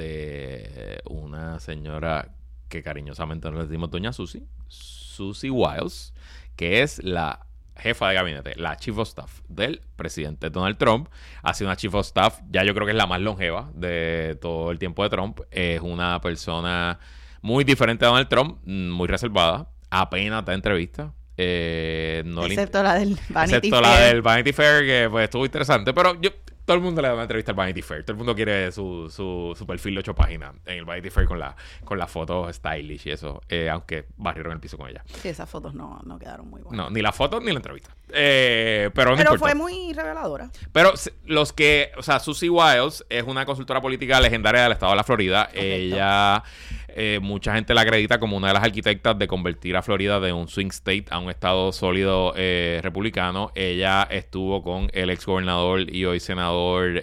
de una señora que cariñosamente nos decimos Doña Susie, Susie Wiles, que es la jefa de gabinete, la Chief of Staff del presidente Donald Trump. Ha sido una Chief of Staff, ya yo creo que es la más longeva de todo el tiempo de Trump. Es una persona muy diferente a Donald Trump, muy reservada, apenas da entrevistas. Eh, no excepto la del Vanity excepto Fair. la del Vanity Fair, que pues estuvo interesante, pero yo todo el mundo le da una entrevista al Vanity Fair. Todo el mundo quiere su, su, su perfil de ocho páginas en el Vanity Fair con la con las fotos stylish y eso, eh, aunque barrieron el piso con ella. Sí, esas fotos no, no quedaron muy buenas. No, ni las fotos ni la entrevista. Eh, pero no pero importa. Fue muy reveladora. Pero los que, o sea, Susie Wiles es una consultora política legendaria del estado de la Florida. Correcto. Ella, eh, mucha gente la acredita como una de las arquitectas de convertir a Florida de un swing state a un estado sólido eh, republicano. Ella estuvo con el ex gobernador y hoy senador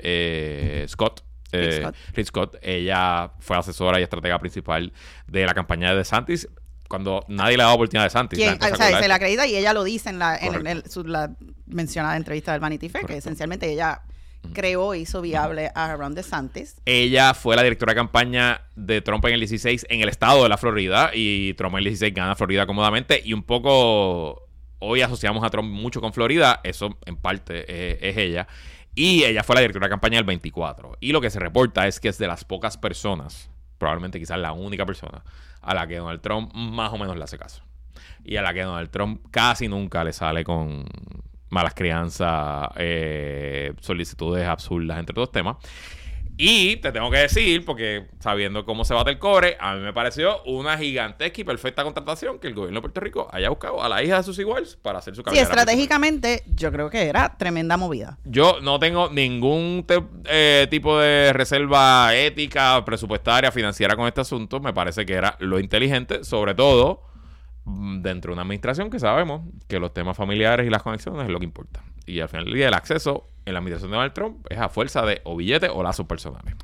eh, Scott. Eh, Rick Scott. Rick Scott. Ella fue asesora y estratega principal de la campaña de DeSantis cuando nadie le ha dado oportunidad a DeSantis. ¿Quién? O sea, se la acredita y ella lo dice en la, en, en el, su, la mencionada entrevista del Vanity Fair. Correcto. Que esencialmente ella creó e hizo viable a Ron DeSantis. Ella fue la directora de campaña de Trump en el dieciséis en el estado de la Florida, y Trump en el dieciséis gana Florida cómodamente, y un poco hoy asociamos a Trump mucho con Florida. Eso en parte eh, es ella. Y ella fue la directora de campaña del veinticuatro. Y lo que se reporta es que es de las pocas personas, probablemente quizás la única persona, a la que Donald Trump más o menos le hace caso. Y a la que Donald Trump casi nunca le sale con malas crianzas, eh, solicitudes absurdas, entre otros temas. Y te tengo que decir, porque sabiendo cómo se bate el cobre, a mí me pareció una gigantesca y perfecta contratación que el gobierno de Puerto Rico haya buscado a la hija de Susie Wiles para hacer su Sí, cabellera. estratégicamente yo creo que era tremenda movida. Yo no tengo ningún te- eh, tipo de reserva ética, presupuestaria, financiera con este asunto. Me parece que era lo inteligente, sobre todo mm, dentro de una administración que sabemos que los temas familiares y las conexiones es lo que importa. Y al final del día el acceso en la administración de Donald Trump es a fuerza de o billetes o lazos personales.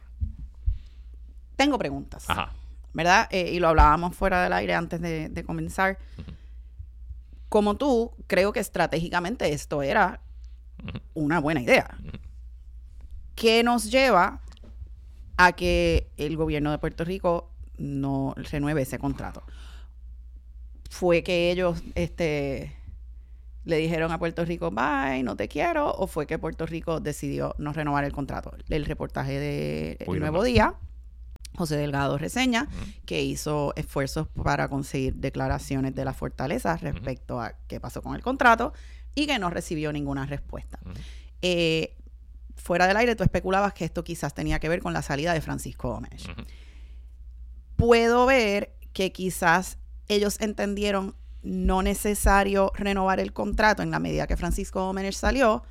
Tengo preguntas. Ajá. ¿Verdad? Eh, y lo hablábamos fuera del aire antes de, de comenzar. Uh-huh. Como tú, creo que estratégicamente esto era uh-huh. una buena idea. Uh-huh. ¿Qué nos lleva a que el gobierno de Puerto Rico no renueve ese contrato? ¿Fue que ellos este, le dijeron a Puerto Rico, bye, no te quiero? ¿O fue que Puerto Rico decidió no renovar el contrato? El reportaje de El Nuevo Día, José Delgado reseña uh-huh. que hizo esfuerzos para conseguir declaraciones de la Fortaleza respecto uh-huh. a qué pasó con el contrato y que no recibió ninguna respuesta. Uh-huh. Eh, fuera del aire, tú especulabas que esto quizás tenía que ver con la salida de Francisco Gómez. Uh-huh. Puedo ver que quizás ellos entendieron no necesario renovar el contrato en la medida que Francisco Gómez salió,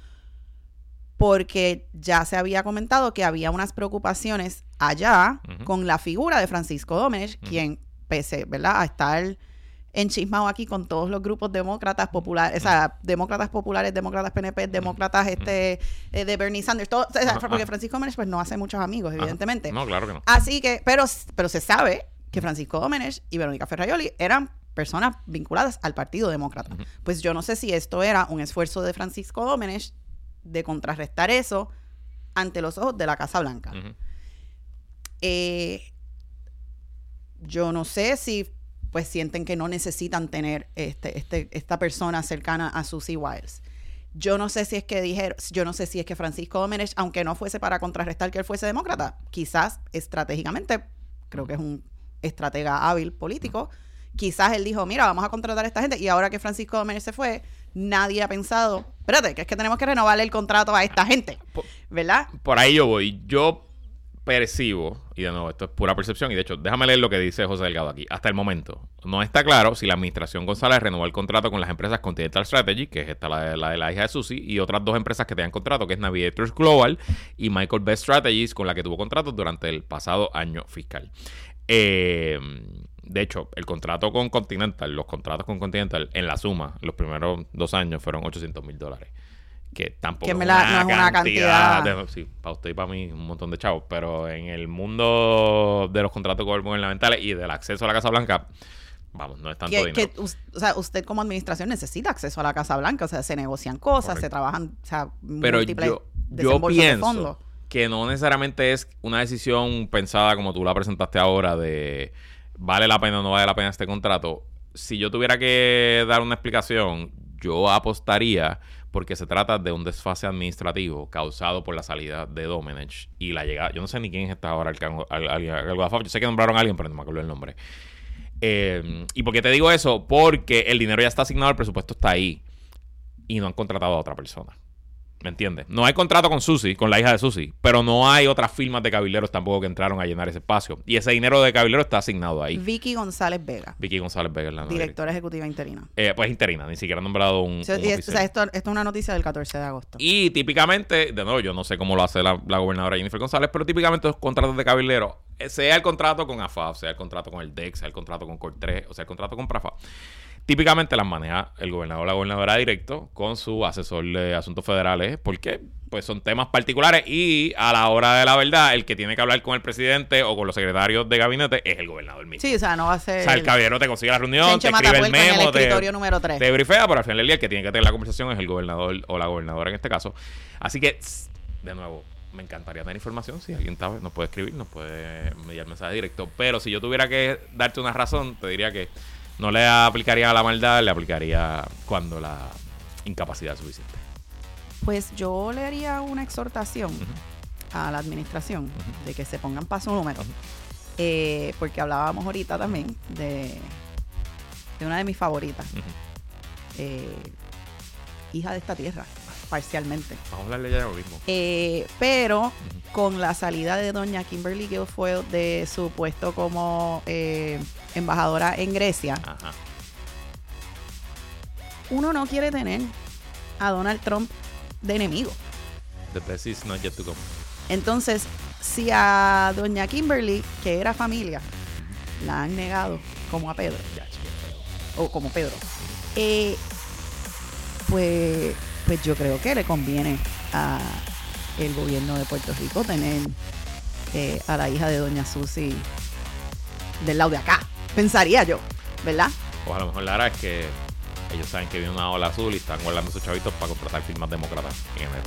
porque ya se había comentado que había unas preocupaciones allá uh-huh. con la figura de Francisco Gómez, uh-huh. quien, pese, ¿verdad?, a estar enchismado aquí con todos los grupos demócratas populares, uh-huh. o sea, demócratas populares, demócratas P N P, demócratas uh-huh. este eh, de Bernie Sanders, todo, o sea, uh-huh. porque Francisco Gómez pues no hace muchos amigos, evidentemente. Uh-huh. No, claro que no. Así que, pero, pero se sabe que Francisco Gómez y Verónica Ferraioli eran personas vinculadas al Partido Demócrata. Uh-huh. Pues yo no sé si esto era un esfuerzo de Francisco Gómez de contrarrestar eso ante los ojos de la Casa Blanca. Uh-huh. Eh, yo no sé si pues sienten que no necesitan tener este, este, esta persona cercana a Susie Wiles. Yo no sé si es que dijeron, yo no sé si es que Francisco Gómez, aunque no fuese para contrarrestar que él fuese demócrata, quizás estratégicamente, creo que es un estratega hábil político, quizás él dijo, mira, vamos a contratar a esta gente, y ahora que Francisco Gómez se fue, nadie ha pensado, espérate, que es que tenemos que renovarle el contrato a esta gente, ¿verdad? Por ahí yo voy. Yo percibo, y de nuevo, esto es pura percepción, y de hecho, déjame leer lo que dice José Delgado aquí. Hasta el momento, no está claro si la administración González renovó el contrato con las empresas Continental Strategy, que es esta la de la, de la hija de Susie, y otras dos empresas que tenían contrato, que es Navigators Global y Michael Best Strategies, con la que tuvo contratos durante el pasado año fiscal. Eh... De hecho, el contrato con Continental, los contratos con Continental, en la suma, los primeros dos años fueron ochocientos mil dólares. Que tampoco que es, me una la, no es una cantidad. cantidad de, sí, para usted y para mí, un montón de chavos. Pero en el mundo de los contratos gubernamentales y del acceso a la Casa Blanca, vamos, no es tanto que, dinero. Que, o sea, usted como administración necesita acceso a la Casa Blanca. O sea, se negocian cosas, Correcto. Se trabajan, o sea, pero múltiples yo, yo desembolsos de pienso fondos. que no necesariamente es una decisión pensada como tú la presentaste ahora de ¿vale la pena o no vale la pena este contrato? Si yo tuviera que dar una explicación, yo apostaría porque se trata de un desfase administrativo causado por la salida de Domenech y la llegada, yo no sé ni quién es esta ahora, el cargo, al, al, al, al, yo sé que nombraron a alguien, pero no me acuerdo el nombre. Eh, ¿Y por qué te digo eso? Porque el dinero ya está asignado, el presupuesto está ahí y no han contratado a otra persona. ¿Me entiendes? No hay contrato con Susie, con la hija de Susie, pero no hay otras firmas de cabilderos tampoco que entraron a llenar ese espacio. Y ese dinero de cabilderos está asignado ahí. Vicky González Vega. Vicky González Vega, la directora ejecutiva interina. Eh, pues interina, ni siquiera han nombrado un, o sea, un y es, o sea, esto, esto es una noticia del catorce de agosto. Y típicamente, de nuevo, yo no sé cómo lo hace la, la gobernadora Jennifer González, pero típicamente los contratos de cabilderos, sea el contrato con A F A F, sea el contrato con el D E C, sea el contrato con Cortres, o sea el contrato con PRAFA, típicamente las maneja el gobernador o la gobernadora directo con su asesor de asuntos federales, porque pues son temas particulares y a la hora de la verdad el que tiene que hablar con el presidente o con los secretarios de gabinete es el gobernador mismo. Sí, o sea, no va a ser... O sea, el caballero te consigue la reunión, Chencho te escribe el memo, el te, número tres. te brifea, pero al final del día el que tiene que tener la conversación es el gobernador o la gobernadora en este caso. Así que, de nuevo, me encantaría tener información. Si alguien sabe, nos puede escribir, nos puede enviar mensaje directo. Pero si yo tuviera que darte una razón, te diría que no le aplicaría a la maldad, le aplicaría cuando la incapacidad es suficiente. Pues yo le haría una exhortación uh-huh. a la administración uh-huh. de que se pongan paso número. Uh-huh. Eh, porque hablábamos ahorita también de, de una de mis favoritas. Uh-huh. Eh, hija de esta tierra, parcialmente. Vamos a hablarle ya lo mismo. Eh, pero uh-huh. con la salida de doña Kimberly Guilfoyle de su puesto como eh, embajadora en Grecia, Ajá. uno no quiere tener a Donald Trump de enemigo. The best is not yet to come. Entonces, si a doña Kimberly, que era familia, la han negado como a Pedro, o como Pedro, eh, pues, pues yo creo que le conviene a el gobierno de Puerto Rico tener eh, a la hija de doña Susi del lado de acá, pensaría yo, ¿verdad? O a lo mejor la verdad es que ellos saben que viene una ola azul y están guardando sus chavitos para contratar firmas demócratas en enero.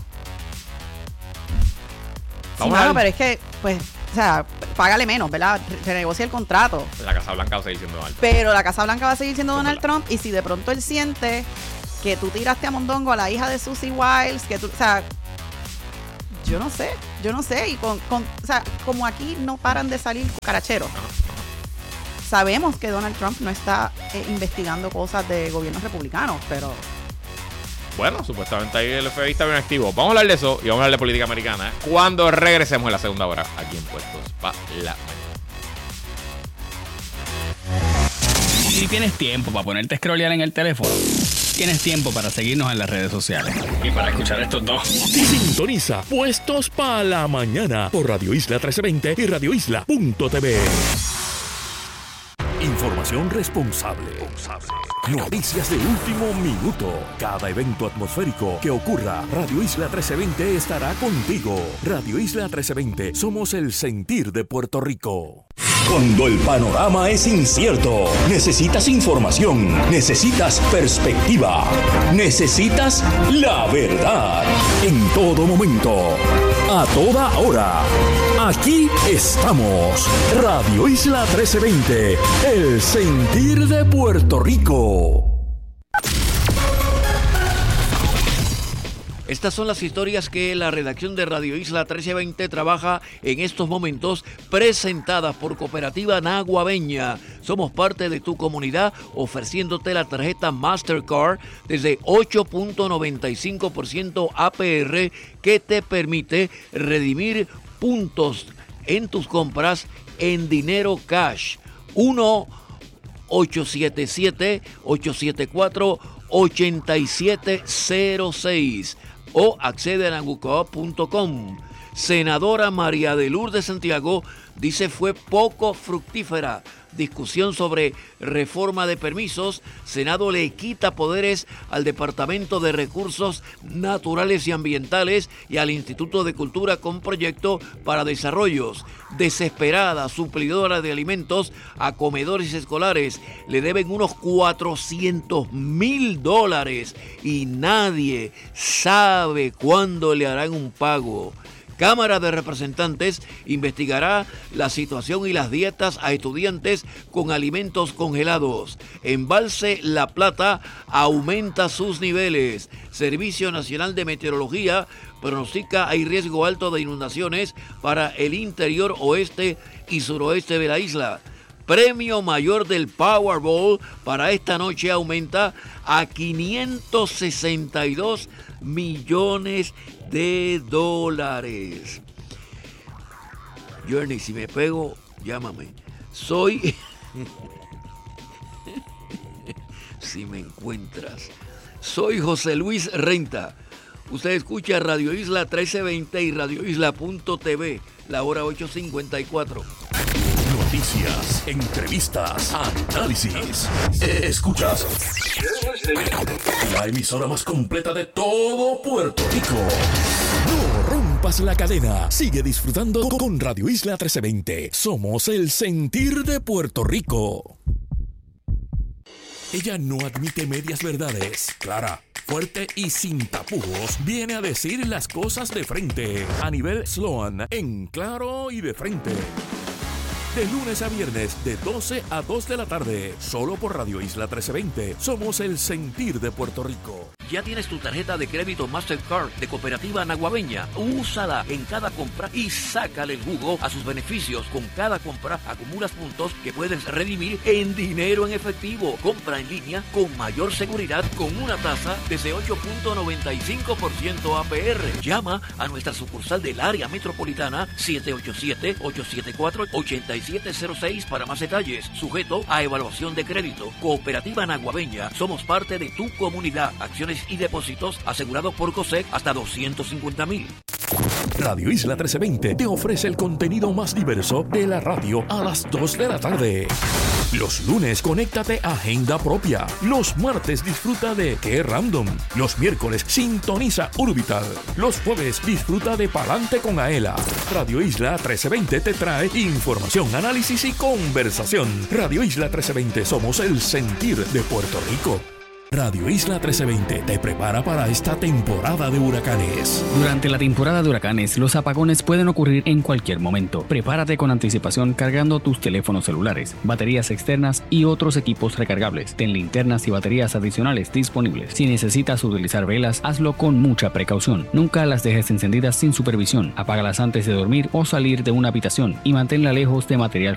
Sí, mano, pero es que, pues, o sea, págale menos, ¿verdad? Renegocia el contrato. La Casa Blanca va a seguir siendo Donald Trump. Pero la Casa Blanca va a seguir siendo Donald Trump, y si de pronto él siente que tú tiraste a mondongo a la hija de Susie Wiles, que tú, o sea, yo no sé, yo no sé, y con, con o sea, como aquí no paran de salir cucaracheros. No, no. Sabemos que Donald Trump no está eh, investigando cosas de gobiernos republicanos, pero... Bueno, supuestamente ahí el F B I está bien activo. Vamos a hablar de eso y vamos a hablar de política americana cuando regresemos en la segunda hora aquí en Puestos para la Mañana. Si tienes tiempo para ponerte a scrollear en el teléfono, tienes tiempo para seguirnos en las redes sociales y para escuchar estos dos. Sintoniza Puestos para la Mañana por Radio Isla trece veinte y radio isla punto t v. Información responsable. Noticias de último minuto. Cada evento atmosférico que ocurra, Radio Isla trece veinte estará contigo. Radio Isla trece veinte, somos el sentir de Puerto Rico. Cuando el panorama es incierto, necesitas información, necesitas perspectiva, necesitas la verdad. En todo momento, a toda hora. Aquí estamos. Radio Isla trece veinte, el sentir de Puerto Rico. Estas son las historias que la redacción de Radio Isla trece veinte trabaja en estos momentos, presentadas por Cooperativa Naguabeña. Somos parte de tu comunidad, ofreciéndote la tarjeta Mastercard desde ocho punto noventa y cinco por ciento A P R, que te permite redimir puntos en tus compras en dinero cash. uno ocho siete siete, ocho siete cuatro, ocho siete cero seis o accede a nagucoop punto com. Senadora María de Lourdes Santiago dice fue poco fructífera discusión sobre reforma de permisos. Senado le quita poderes al Departamento de Recursos Naturales y Ambientales y al Instituto de Cultura con proyecto para desarrollos. Desesperada suplidora de alimentos a comedores escolares le deben unos cuatrocientos mil dólares y nadie sabe cuándo le harán un pago. Cámara de Representantes investigará la situación y las dietas a estudiantes con alimentos congelados. Embalse La Plata aumenta sus niveles. Servicio Nacional de Meteorología pronostica hay riesgo alto de inundaciones para el interior oeste y suroeste de la isla. Premio mayor del Powerball para esta noche aumenta a quinientos sesenta y dos millones de dólares. Journey, si me pego, llámame. Soy... si me encuentras. Soy José Luis Renta. Usted escucha Radio Isla trece veinte y radio isla punto t v, la hora ocho cincuenta y cuatro. Noticias, entrevistas, análisis. Escuchas la emisora más completa de todo Puerto Rico. No rompas la cadena. Sigue disfrutando con Radio Isla trece veinte. Somos el sentir de Puerto Rico. Ella no admite medias verdades. Clara, fuerte y sin tapujos, viene a decir las cosas de frente. A nivel Sloan, en claro y de frente. de lunes a viernes de doce a dos de la tarde, solo por Radio Isla trece veinte. Somos el sentir de Puerto Rico. ¿Ya tienes tu tarjeta de crédito Mastercard de Cooperativa Naguabeña? Úsala en cada compra y sácale el jugo a sus beneficios. Con cada compra acumulas puntos que puedes redimir en dinero en efectivo. Compra en línea con mayor seguridad con una tasa desde ocho punto noventa y cinco por ciento A P R. Llama a nuestra sucursal del área metropolitana siete ocho siete, ocho siete cuatro, ocho siete cero seis para más detalles. Sujeto a evaluación de crédito. Cooperativa Naguabeña. Somos parte de tu comunidad. Acciones y depósitos asegurados por COSEC hasta doscientos cincuenta mil. Radio Isla trece veinte te ofrece el contenido más diverso de la radio a las dos de la tarde. Los lunes, conéctate a Agenda Propia. Los martes, disfruta de Qué Random. Los miércoles, sintoniza Urbital. Los jueves, disfruta de Palante con Aela. Radio Isla trece veinte te trae información, análisis y conversación. Radio Isla trece veinte, somos el sentir de Puerto Rico. Radio Isla trece veinte te prepara para esta temporada de huracanes. Durante la temporada de huracanes, los apagones pueden ocurrir en cualquier momento. Prepárate con anticipación cargando tus teléfonos celulares, baterías externas y otros equipos recargables. Ten linternas y baterías adicionales disponibles. Si necesitas utilizar velas, hazlo con mucha precaución. Nunca las dejes encendidas sin supervisión. Apágalas antes de dormir o salir de una habitación y manténla lejos de material